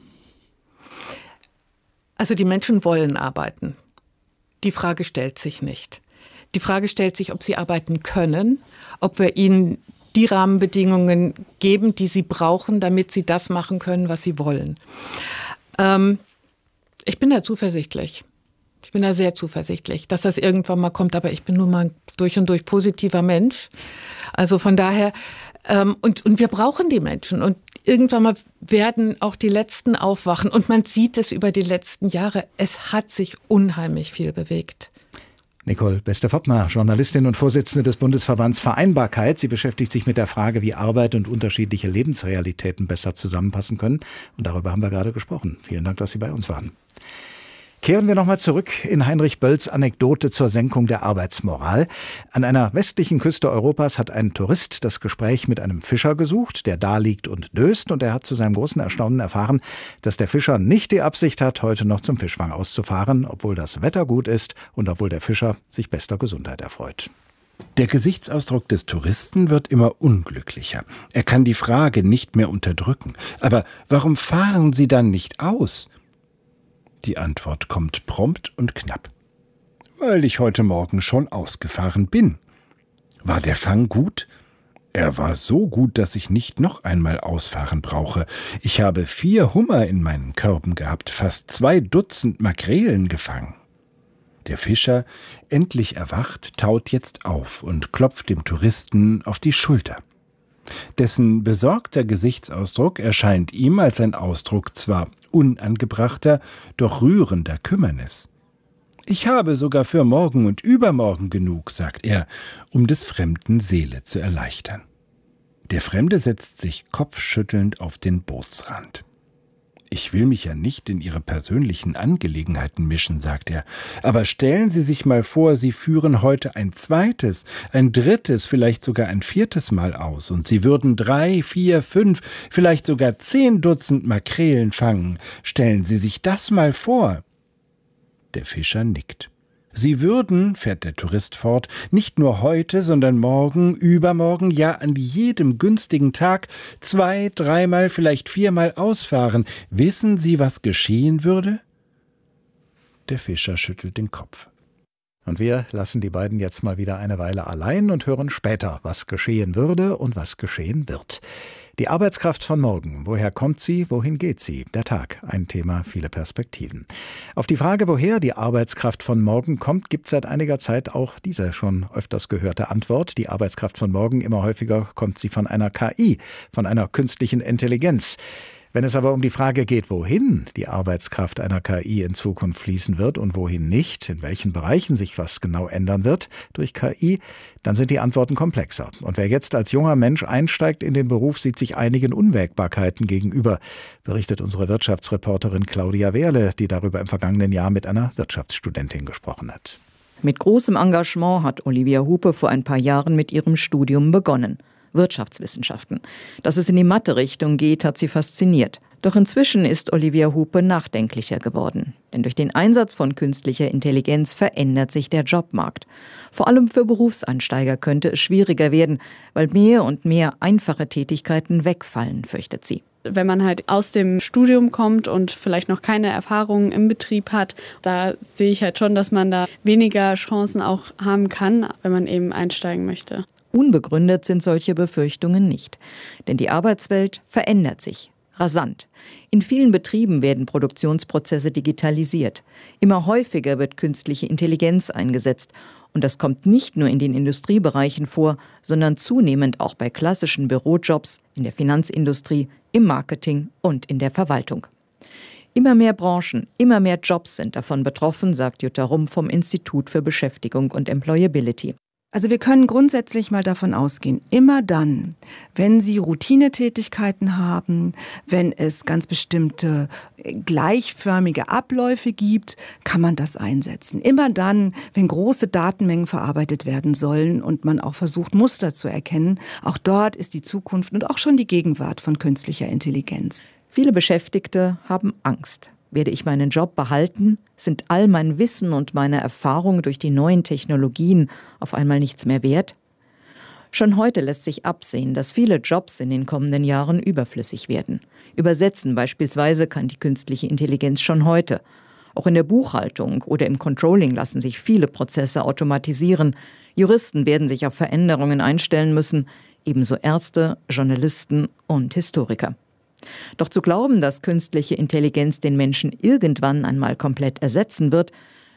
Also die Menschen wollen arbeiten. Die Frage stellt sich nicht. Die Frage stellt sich, ob sie arbeiten können, ob wir ihnen die Rahmenbedingungen geben, die sie brauchen, damit sie das machen können, was sie wollen. Ich bin da zuversichtlich. Ich bin da sehr zuversichtlich, dass das irgendwann mal kommt, aber ich bin nun mal ein durch und durch positiver Mensch. Also von daher, und wir brauchen die Menschen und irgendwann mal werden auch die Letzten aufwachen und man sieht es über die letzten Jahre, es hat sich unheimlich viel bewegt. Nicole Beste-Foppner, Journalistin und Vorsitzende des Bundesverbands Vereinbarkeit. Sie beschäftigt sich mit der Frage, wie Arbeit und unterschiedliche Lebensrealitäten besser zusammenpassen können. Und darüber haben wir gerade gesprochen. Vielen Dank, dass Sie bei uns waren. Kehren wir nochmal zurück in Heinrich Bölls Anekdote zur Senkung der Arbeitsmoral. An einer westlichen Küste Europas hat ein Tourist das Gespräch mit einem Fischer gesucht, der da liegt und döst. Und er hat zu seinem großen Erstaunen erfahren, dass der Fischer nicht die Absicht hat, heute noch zum Fischfang auszufahren, obwohl das Wetter gut ist und obwohl der Fischer sich bester Gesundheit erfreut. Der Gesichtsausdruck des Touristen wird immer unglücklicher. Er kann die Frage nicht mehr unterdrücken. Aber warum fahren Sie dann nicht aus? Die Antwort kommt prompt und knapp. Weil ich heute Morgen schon ausgefahren bin. War der Fang gut? Er war so gut, dass ich nicht noch einmal ausfahren brauche. Ich habe 4 Hummer in meinen Körben gehabt, fast 2 Dutzend Makrelen gefangen. Der Fischer, endlich erwacht, taut jetzt auf und klopft dem Touristen auf die Schulter. Dessen besorgter Gesichtsausdruck erscheint ihm als ein Ausdruck zwar unangebrachter, doch rührender Kümmernis. »Ich habe sogar für morgen und übermorgen genug«, sagt er, um des Fremden Seele zu erleichtern. Der Fremde setzt sich kopfschüttelnd auf den Bootsrand. »Ich will mich ja nicht in Ihre persönlichen Angelegenheiten mischen«, sagt er, »aber stellen Sie sich mal vor, Sie führen heute ein 2., ein 3., vielleicht sogar ein 4. Mal aus und Sie würden 3, 4, 5, vielleicht sogar 10 Dutzend Makrelen fangen. Stellen Sie sich das mal vor.« Der Fischer nickt. »Sie würden«, fährt der Tourist fort, »nicht nur heute, sondern morgen, übermorgen, ja an jedem günstigen Tag 2, 3 Mal, vielleicht 4 Mal ausfahren. Wissen Sie, was geschehen würde?« Der Fischer schüttelt den Kopf. Und wir lassen die beiden jetzt mal wieder eine Weile allein und hören später, was geschehen würde und was geschehen wird. Die Arbeitskraft von morgen. Woher kommt sie? Wohin geht sie? Der Tag. Ein Thema, viele Perspektiven. Auf die Frage, woher die Arbeitskraft von morgen kommt, gibt es seit einiger Zeit auch diese schon öfters gehörte Antwort. Die Arbeitskraft von morgen, immer häufiger kommt sie von einer KI, von einer künstlichen Intelligenz. Wenn es aber um die Frage geht, wohin die Arbeitskraft einer KI in Zukunft fließen wird und wohin nicht, in welchen Bereichen sich was genau ändern wird durch KI, dann sind die Antworten komplexer. Und wer jetzt als junger Mensch einsteigt in den Beruf, sieht sich einigen Unwägbarkeiten gegenüber, berichtet unsere Wirtschaftsreporterin Claudia Wehrle, die darüber im vergangenen Jahr mit einer Wirtschaftsstudentin gesprochen hat. Mit großem Engagement hat Olivia Hupe vor ein paar Jahren mit ihrem Studium begonnen. Wirtschaftswissenschaften. Dass es in die Mathe-Richtung geht, hat sie fasziniert. Doch inzwischen ist Olivia Hupe nachdenklicher geworden. Denn durch den Einsatz von künstlicher Intelligenz verändert sich der Jobmarkt. Vor allem für Berufseinsteiger könnte es schwieriger werden, weil mehr und mehr einfache Tätigkeiten wegfallen, fürchtet sie. Wenn man halt aus dem Studium kommt und vielleicht noch keine Erfahrungen im Betrieb hat, da sehe ich halt schon, dass man da weniger Chancen auch haben kann, wenn man eben einsteigen möchte. Unbegründet sind solche Befürchtungen nicht. Denn die Arbeitswelt verändert sich. Rasant. In vielen Betrieben werden Produktionsprozesse digitalisiert. Immer häufiger wird künstliche Intelligenz eingesetzt. Und das kommt nicht nur in den Industriebereichen vor, sondern zunehmend auch bei klassischen Bürojobs, in der Finanzindustrie, im Marketing und in der Verwaltung. Immer mehr Branchen, immer mehr Jobs sind davon betroffen, sagt Jutta Rumpf vom Institut für Beschäftigung und Employability. Also wir können grundsätzlich mal davon ausgehen, immer dann, wenn Sie Routinetätigkeiten haben, wenn es ganz bestimmte gleichförmige Abläufe gibt, kann man das einsetzen. Immer dann, wenn große Datenmengen verarbeitet werden sollen und man auch versucht, Muster zu erkennen, auch dort ist die Zukunft und auch schon die Gegenwart von künstlicher Intelligenz. Viele Beschäftigte haben Angst. Werde ich meinen Job behalten? Sind all mein Wissen und meine Erfahrung durch die neuen Technologien auf einmal nichts mehr wert? Schon heute lässt sich absehen, dass viele Jobs in den kommenden Jahren überflüssig werden. Übersetzen beispielsweise kann die künstliche Intelligenz schon heute. Auch in der Buchhaltung oder im Controlling lassen sich viele Prozesse automatisieren. Juristen werden sich auf Veränderungen einstellen müssen, ebenso Ärzte, Journalisten und Historiker. Doch zu glauben, dass künstliche Intelligenz den Menschen irgendwann einmal komplett ersetzen wird,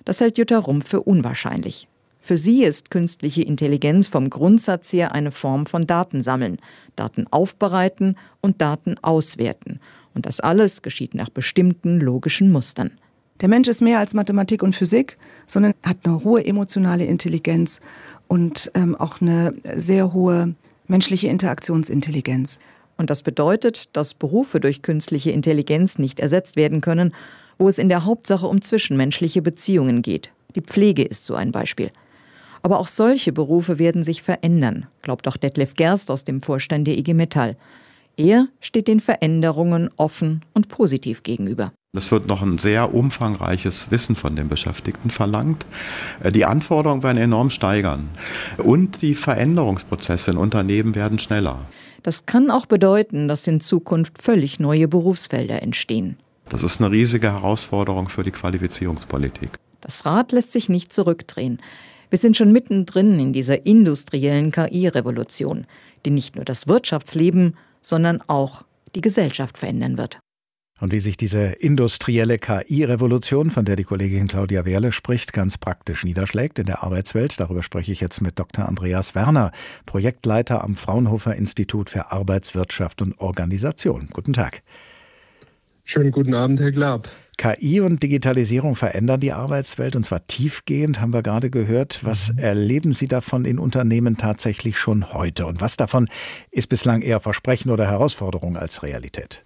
Das hält Jutta Rumpf für unwahrscheinlich. Für sie ist künstliche Intelligenz vom Grundsatz her eine Form von Datensammeln, Daten aufbereiten und Daten auswerten. Und das alles geschieht nach bestimmten logischen Mustern. Der Mensch ist mehr als Mathematik und Physik, sondern hat eine hohe emotionale Intelligenz und auch eine sehr hohe menschliche Interaktionsintelligenz. Und das bedeutet, dass Berufe durch künstliche Intelligenz nicht ersetzt werden können, wo es in der Hauptsache um zwischenmenschliche Beziehungen geht. Die Pflege ist so ein Beispiel. Aber auch solche Berufe werden sich verändern, glaubt auch Detlef Gerst aus dem Vorstand der IG Metall. Er steht den Veränderungen offen und positiv gegenüber. Es wird noch ein sehr umfangreiches Wissen von den Beschäftigten verlangt. Die Anforderungen werden enorm steigern. Und die Veränderungsprozesse in Unternehmen werden schneller. Das kann auch bedeuten, dass in Zukunft völlig neue Berufsfelder entstehen. Das ist eine riesige Herausforderung für die Qualifizierungspolitik. Das Rad lässt sich nicht zurückdrehen. Wir sind schon mittendrin in dieser industriellen KI-Revolution, die nicht nur das Wirtschaftsleben, sondern auch die Gesellschaft verändern wird. Und wie sich diese industrielle KI-Revolution, von der die Kollegin Claudia Wehrle spricht, ganz praktisch niederschlägt in der Arbeitswelt, darüber spreche ich jetzt mit Dr. Andreas Werner, Projektleiter am Fraunhofer Institut für Arbeitswirtschaft und Organisation. Guten Tag. Schönen guten Abend, Herr Glab. KI und Digitalisierung verändern die Arbeitswelt, und zwar tiefgehend, haben wir gerade gehört. Was erleben Sie davon in Unternehmen tatsächlich schon heute? Und was davon ist bislang eher Versprechen oder Herausforderung als Realität?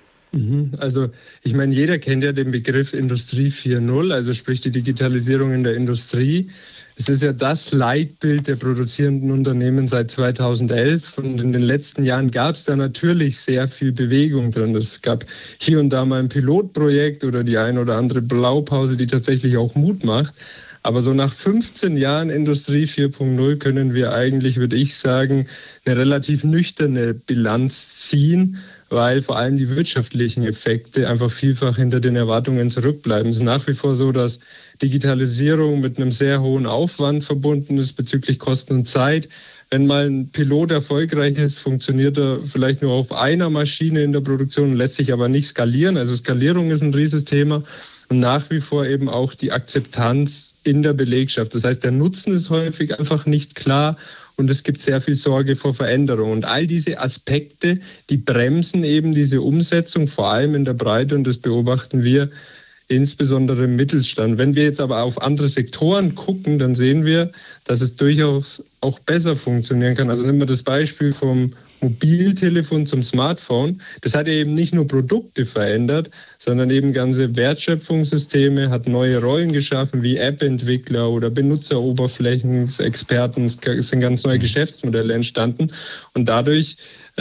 Also ich meine, jeder kennt ja den Begriff Industrie 4.0, also sprich die Digitalisierung in der Industrie. Es ist ja das Leitbild der produzierenden Unternehmen seit 2011, und in den letzten Jahren gab es da natürlich sehr viel Bewegung drin. Es gab hier und da mal ein Pilotprojekt oder die ein oder andere Blaupause, die tatsächlich auch Mut macht. Aber so nach 15 Jahren Industrie 4.0 können wir eigentlich, würde ich sagen, eine relativ nüchterne Bilanz ziehen, weil vor allem die wirtschaftlichen Effekte einfach vielfach hinter den Erwartungen zurückbleiben. Es ist nach wie vor so, dass Digitalisierung mit einem sehr hohen Aufwand verbunden ist bezüglich Kosten und Zeit. Wenn mal ein Pilot erfolgreich ist, funktioniert er vielleicht nur auf einer Maschine in der Produktion, lässt sich aber nicht skalieren. Also Skalierung ist ein Riesenthema. Und nach wie vor eben auch die Akzeptanz in der Belegschaft. Das heißt, der Nutzen ist häufig einfach nicht klar und es gibt sehr viel Sorge vor Veränderung. Und all diese Aspekte, die bremsen eben diese Umsetzung, vor allem in der Breite, und das beobachten wir insbesondere im Mittelstand. Wenn wir jetzt aber auf andere Sektoren gucken, dann sehen wir, dass es durchaus auch besser funktionieren kann. Also nehmen wir das Beispiel vom Mobiltelefon zum Smartphone. Das hat ja eben nicht nur Produkte verändert, sondern eben ganze Wertschöpfungssysteme, hat neue Rollen geschaffen, wie App-Entwickler oder Benutzeroberflächenexperten. Es sind ganz neue Geschäftsmodelle entstanden. Und dadurch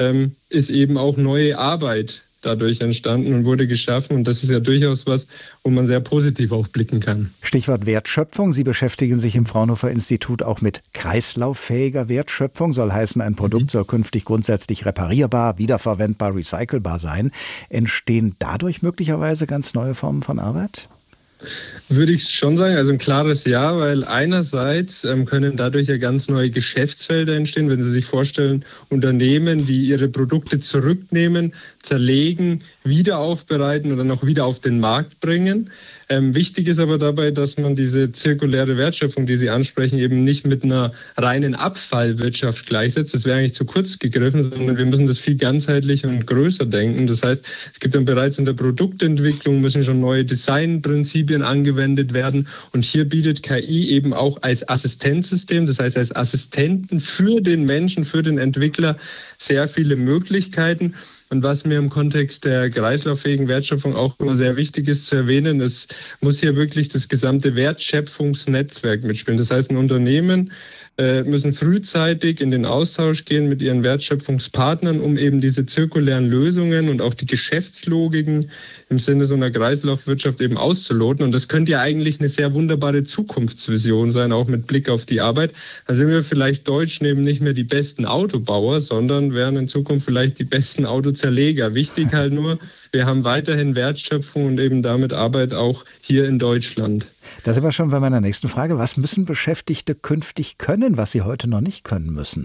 ist eben auch neue Arbeit dadurch entstanden und wurde geschaffen. Und das ist ja durchaus was, wo man sehr positiv auch blicken kann. Stichwort Wertschöpfung. Sie beschäftigen sich im Fraunhofer Institut auch mit kreislauffähiger Wertschöpfung. Soll heißen, ein Produkt soll künftig grundsätzlich reparierbar, wiederverwendbar, recycelbar sein. Entstehen dadurch möglicherweise ganz neue Formen von Arbeit? Würde ich schon sagen, also ein klares Ja, weil einerseits können dadurch ja ganz neue Geschäftsfelder entstehen, wenn Sie sich vorstellen, Unternehmen, die ihre Produkte zurücknehmen, zerlegen, wieder aufbereiten oder noch wieder auf den Markt bringen. Wichtig ist aber dabei, dass man diese zirkuläre Wertschöpfung, die Sie ansprechen, eben nicht mit einer reinen Abfallwirtschaft gleichsetzt. Das wäre eigentlich zu kurz gegriffen, sondern wir müssen das viel ganzheitlicher und größer denken. Das heißt, es gibt dann bereits in der Produktentwicklung, müssen schon neue Designprinzipien angewendet werden. Und hier bietet KI eben auch als Assistenzsystem, das heißt als Assistenten für den Menschen, für den Entwickler sehr viele Möglichkeiten. Und was mir im Kontext der kreislauffähigen Wertschöpfung auch immer sehr wichtig ist zu erwähnen, es muss hier wirklich das gesamte Wertschöpfungsnetzwerk mitspielen. Das heißt, ein Unternehmen müssen frühzeitig in den Austausch gehen mit ihren Wertschöpfungspartnern, um eben diese zirkulären Lösungen und auch die Geschäftslogiken im Sinne so einer Kreislaufwirtschaft eben auszuloten. Und das könnte ja eigentlich eine sehr wunderbare Zukunftsvision sein, auch mit Blick auf die Arbeit. Da sind wir vielleicht Deutschen eben nicht mehr die besten Autobauer, sondern wären in Zukunft vielleicht die besten Autozerleger. Wichtig halt nur, wir haben weiterhin Wertschöpfung und eben damit Arbeit auch hier in Deutschland. Da sind wir schon bei meiner nächsten Frage. Was müssen Beschäftigte künftig können, was sie heute noch nicht können müssen?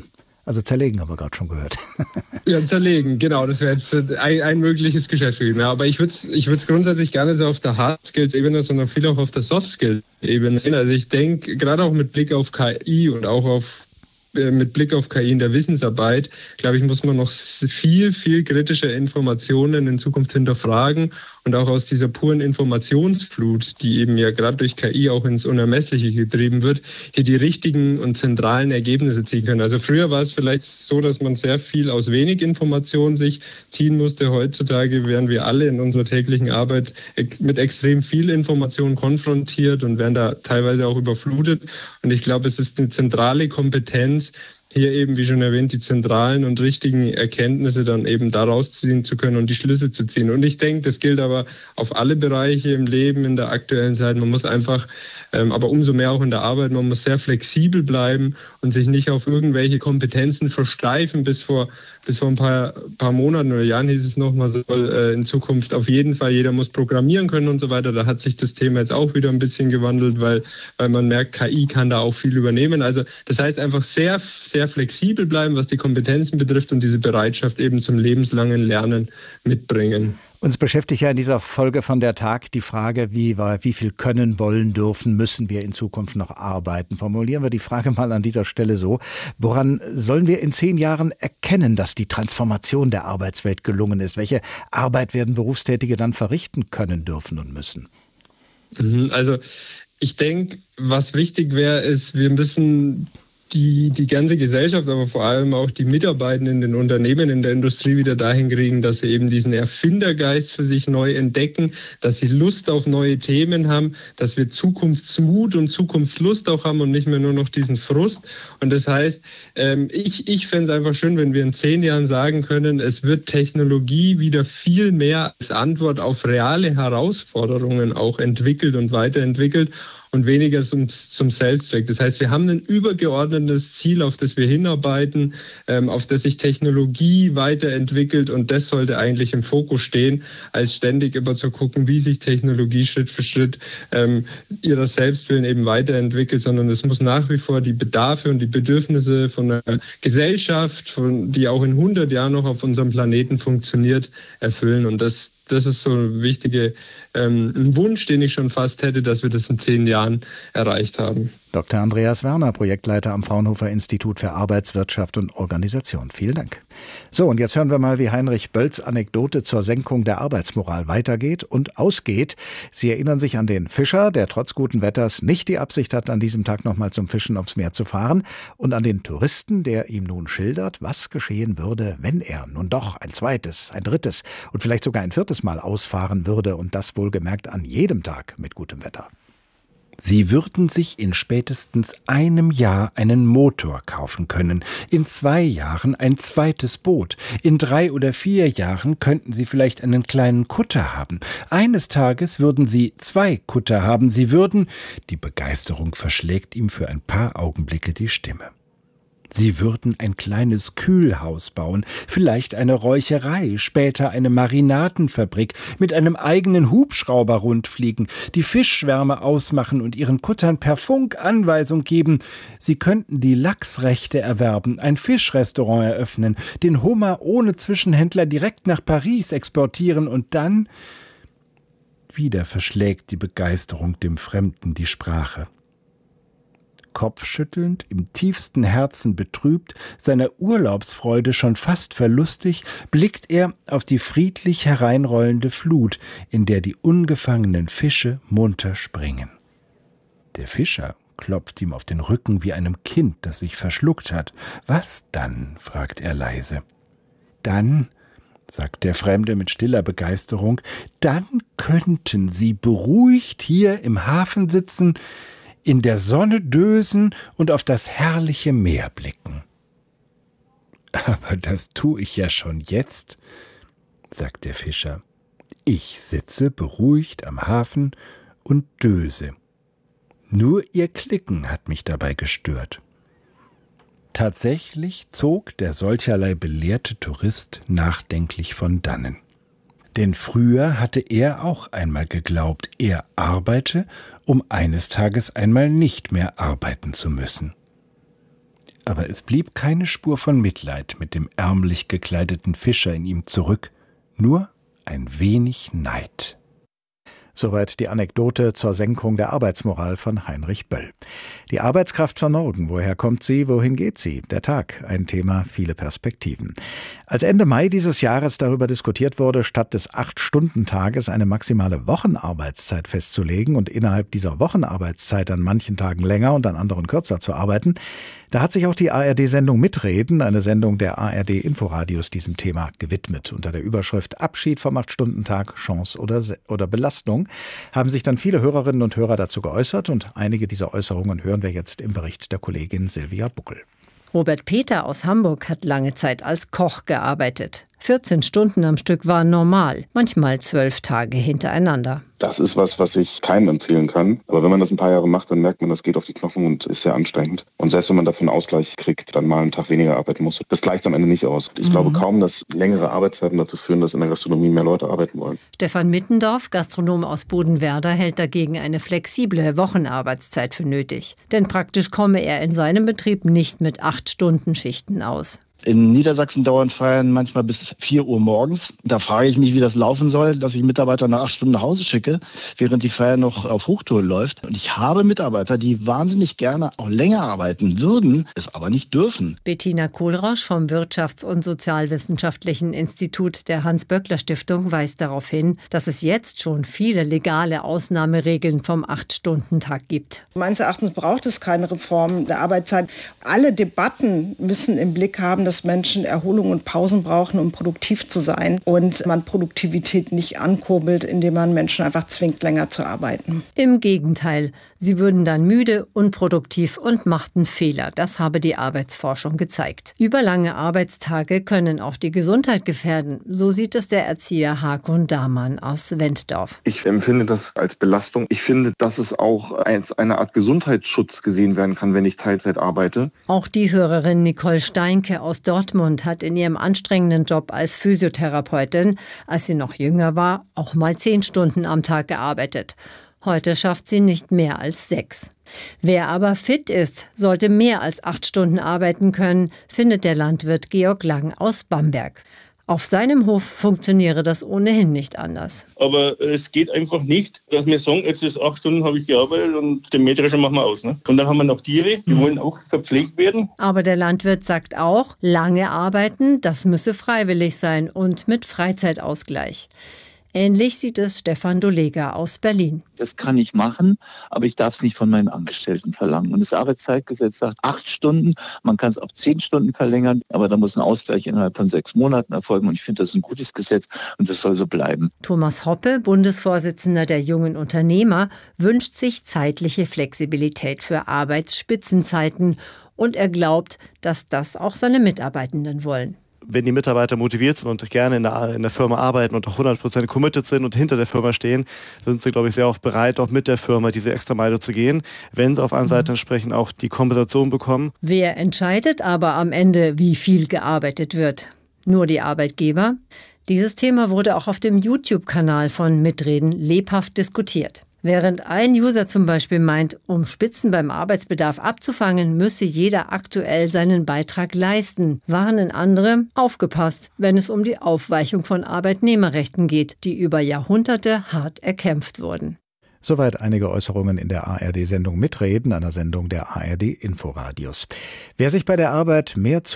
Also zerlegen haben wir gerade schon gehört. Ja, zerlegen, genau. Das wäre jetzt ein mögliches Geschäft für ihn. Ja, aber ich würde es grundsätzlich gerne so auf der Hard-Skills-Ebene, sondern viel auch auf der Soft-Skills-Ebene sehen. Also ich denke, gerade auch mit Blick auf KI und auch mit Blick auf KI in der Wissensarbeit, glaube ich, muss man noch viel, viel kritische Informationen in Zukunft hinterfragen und auch aus dieser puren Informationsflut, die eben ja gerade durch KI auch ins Unermessliche getrieben wird, hier die richtigen und zentralen Ergebnisse ziehen können. Also früher war es vielleicht so, dass man sehr viel aus wenig Informationen sich ziehen musste. Heutzutage werden wir alle in unserer täglichen Arbeit mit extrem viel Information konfrontiert und werden da teilweise auch überflutet. Und ich glaube, es ist eine zentrale Kompetenz, hier eben, wie schon erwähnt, die zentralen und richtigen Erkenntnisse dann eben daraus ziehen zu können und die Schlüsse zu ziehen. Und ich denke, das gilt aber auf alle Bereiche im Leben in der aktuellen Zeit. Man muss einfach, aber umso mehr auch in der Arbeit, man muss sehr flexibel bleiben und sich nicht auf irgendwelche Kompetenzen versteifen. Bis vor ein paar Monaten oder Jahren hieß es noch, man soll in Zukunft auf jeden Fall, jeder muss programmieren können und so weiter. Da hat sich das Thema jetzt auch wieder ein bisschen gewandelt, weil man merkt, KI kann da auch viel übernehmen. Also das heißt einfach sehr, sehr flexibel bleiben, was die Kompetenzen betrifft und diese Bereitschaft eben zum lebenslangen Lernen mitbringen. Uns beschäftigt ja in dieser Folge von der Tag die Frage, wie viel können, wollen, dürfen, müssen wir in Zukunft noch arbeiten. Formulieren wir die Frage mal an dieser Stelle so: Woran sollen wir in 10 Jahren erkennen, dass die Transformation der Arbeitswelt gelungen ist? Welche Arbeit werden Berufstätige dann verrichten können, dürfen und müssen? Also ich denke, was wichtig wäre, ist, wir müssen die ganze Gesellschaft, aber vor allem auch die Mitarbeitenden in den Unternehmen, in der Industrie wieder dahin kriegen, dass sie eben diesen Erfindergeist für sich neu entdecken, dass sie Lust auf neue Themen haben, dass wir Zukunftsmut und Zukunftslust auch haben und nicht mehr nur noch diesen Frust. Und das heißt, ich fände es einfach schön, wenn wir in 10 Jahren sagen können, es wird Technologie wieder viel mehr als Antwort auf reale Herausforderungen auch entwickelt und weiterentwickelt und weniger zum Selbstzweck. Das heißt, wir haben ein übergeordnetes Ziel, auf das wir hinarbeiten, auf das sich Technologie weiterentwickelt, und das sollte eigentlich im Fokus stehen, als ständig immer zu gucken, wie sich Technologie Schritt für Schritt ihrer Selbstwillen eben weiterentwickelt, sondern es muss nach wie vor die Bedarfe und die Bedürfnisse von einer Gesellschaft, die auch in 100 Jahren noch auf unserem Planeten funktioniert, erfüllen. Und das ist so ein wichtiger Wunsch, den ich schon fast hätte, dass wir das in 10 Jahren erreicht haben. Dr. Andreas Werner, Projektleiter am Fraunhofer Institut für Arbeitswirtschaft und Organisation. Vielen Dank. So, und jetzt hören wir mal, wie Heinrich Bölls Anekdote zur Senkung der Arbeitsmoral weitergeht und ausgeht. Sie erinnern sich an den Fischer, der trotz guten Wetters nicht die Absicht hat, an diesem Tag nochmal zum Fischen aufs Meer zu fahren, und an den Touristen, der ihm nun schildert, was geschehen würde, wenn er nun doch ein zweites, ein drittes und vielleicht sogar ein 4. Mal ausfahren würde, und das wohlgemerkt an jedem Tag mit gutem Wetter. Sie würden sich in spätestens einem Jahr einen Motor kaufen können, in 2 Jahren ein zweites Boot, in 3 oder 4 Jahren könnten Sie vielleicht einen kleinen Kutter haben. Eines Tages würden Sie 2 Kutter haben. Sie würden, die Begeisterung verschlägt ihm für ein paar Augenblicke die Stimme. Sie würden ein kleines Kühlhaus bauen, vielleicht eine Räucherei, später eine Marinadenfabrik, mit einem eigenen Hubschrauber rundfliegen, die Fischschwärme ausmachen und ihren Kuttern per Funk Anweisung geben. Sie könnten die Lachsrechte erwerben, ein Fischrestaurant eröffnen, den Hummer ohne Zwischenhändler direkt nach Paris exportieren, und dann wieder verschlägt die Begeisterung dem Fremden die Sprache. Kopfschüttelnd, im tiefsten Herzen betrübt, seiner Urlaubsfreude schon fast verlustig, blickt er auf die friedlich hereinrollende Flut, in der die ungefangenen Fische munter springen. Der Fischer klopft ihm auf den Rücken wie einem Kind, das sich verschluckt hat. »Was dann?« fragt er leise. »Dann«, sagt der Fremde mit stiller Begeisterung, »dann könnten Sie beruhigt hier im Hafen sitzen, in der Sonne dösen und auf das herrliche Meer blicken.« »Aber das tue ich ja schon jetzt«, sagt der Fischer. »Ich sitze beruhigt am Hafen und döse. Nur Ihr Klicken hat mich dabei gestört.« Tatsächlich zog der solcherlei belehrte Tourist nachdenklich von dannen. Denn früher hatte er auch einmal geglaubt, er arbeite, um eines Tages einmal nicht mehr arbeiten zu müssen. Aber es blieb keine Spur von Mitleid mit dem ärmlich gekleideten Fischer in ihm zurück, nur ein wenig Neid. Soweit die Anekdote zur Senkung der Arbeitsmoral von Heinrich Böll. Die Arbeitskraft von morgen, woher kommt sie, wohin geht sie? Der Tag, ein Thema, viele Perspektiven. Als Ende Mai dieses Jahres darüber diskutiert wurde, statt des 8-Stunden-Tages eine maximale Wochenarbeitszeit festzulegen und innerhalb dieser Wochenarbeitszeit an manchen Tagen länger und an anderen kürzer zu arbeiten, da hat sich auch die ARD-Sendung Mitreden, eine Sendung der ARD-Inforadios, diesem Thema gewidmet. Unter der Überschrift Abschied vom 8-Stunden-Tag, Chance oder Belastung haben sich dann viele Hörerinnen und Hörer dazu geäußert und einige dieser Äußerungen hören wir jetzt im Bericht der Kollegin Silvia Buckel. Robert Peter aus Hamburg hat lange Zeit als Koch gearbeitet. 14 Stunden am Stück waren normal, manchmal 12 Tage hintereinander. Das ist was ich keinem empfehlen kann. Aber wenn man das ein paar Jahre macht, dann merkt man, das geht auf die Knochen und ist sehr anstrengend. Und selbst wenn man dafür einen Ausgleich kriegt, dann mal einen Tag weniger arbeiten muss, das gleicht am Ende nicht aus. Ich glaube kaum, dass längere Arbeitszeiten dazu führen, dass in der Gastronomie mehr Leute arbeiten wollen. Stefan Mittendorf, Gastronom aus Bodenwerder, hält dagegen eine flexible Wochenarbeitszeit für nötig. Denn praktisch komme er in seinem Betrieb nicht mit 8-Stunden-Schichten aus. In Niedersachsen dauern Feiern manchmal bis 4 Uhr morgens. Da frage ich mich, wie das laufen soll, dass ich Mitarbeiter nach 8 Stunden nach Hause schicke, während die Feier noch auf Hochtouren läuft. Und ich habe Mitarbeiter, die wahnsinnig gerne auch länger arbeiten würden, es aber nicht dürfen. Bettina Kohlrausch vom Wirtschafts- und Sozialwissenschaftlichen Institut der Hans-Böckler-Stiftung weist darauf hin, dass es jetzt schon viele legale Ausnahmeregeln vom 8-Stunden-Tag gibt. Meines Erachtens braucht es keine Reform der Arbeitszeit. Alle Debatten müssen im Blick haben, dass Menschen Erholung und Pausen brauchen, um produktiv zu sein und man Produktivität nicht ankurbelt, indem man Menschen einfach zwingt, länger zu arbeiten. Im Gegenteil, sie würden dann müde, unproduktiv und machten Fehler. Das habe die Arbeitsforschung gezeigt. Überlange Arbeitstage können auch die Gesundheit gefährden. So sieht es der Erzieher Hakon Damann aus Wenddorf. Ich empfinde das als Belastung. Ich finde, dass es auch als eine Art Gesundheitsschutz gesehen werden kann, wenn ich Teilzeit arbeite. Auch die Hörerin Nicole Steinke aus Dortmund hat in ihrem anstrengenden Job als Physiotherapeutin, als sie noch jünger war, auch mal 10 Stunden am Tag gearbeitet. Heute schafft sie nicht mehr als 6. Wer aber fit ist, sollte mehr als 8 Stunden arbeiten können, findet der Landwirt Georg Lang aus Bamberg. Auf seinem Hof funktioniere das ohnehin nicht anders. Aber es geht einfach nicht, dass wir sagen, jetzt ist 8 Stunden habe ich gearbeitet und den Mähdrescher machen wir aus. Ne? Und dann haben wir noch Tiere, die wollen auch verpflegt werden. Aber der Landwirt sagt auch, lange arbeiten, das müsse freiwillig sein und mit Freizeitausgleich. Ähnlich sieht es Stefan Dolega aus Berlin. Das kann ich machen, aber ich darf es nicht von meinen Angestellten verlangen. Und das Arbeitszeitgesetz sagt 8 Stunden, man kann es auf 10 Stunden verlängern, aber da muss ein Ausgleich innerhalb von 6 Monaten erfolgen. Und ich finde, das ist ein gutes Gesetz und das soll so bleiben. Thomas Hoppe, Bundesvorsitzender der Jungen Unternehmer, wünscht sich zeitliche Flexibilität für Arbeitsspitzenzeiten. Und er glaubt, dass das auch seine Mitarbeitenden wollen. Wenn die Mitarbeiter motiviert sind und gerne in der Firma arbeiten und auch 100% committed sind und hinter der Firma stehen, sind sie, glaube ich, sehr oft bereit, auch mit der Firma diese extra Meile zu gehen, wenn sie auf einer Seite entsprechend auch die Kompensation bekommen. Wer entscheidet aber am Ende, wie viel gearbeitet wird? Nur die Arbeitgeber? Dieses Thema wurde auch auf dem YouTube-Kanal von Mitreden lebhaft diskutiert. Während ein User zum Beispiel meint, um Spitzen beim Arbeitsbedarf abzufangen, müsse jeder aktuell seinen Beitrag leisten, warnen andere, aufgepasst, wenn es um die Aufweichung von Arbeitnehmerrechten geht, die über Jahrhunderte hart erkämpft wurden. Soweit einige Äußerungen in der ARD-Sendung Mitreden, einer Sendung der ARD-Inforadios. Wer sich bei der Arbeit mehr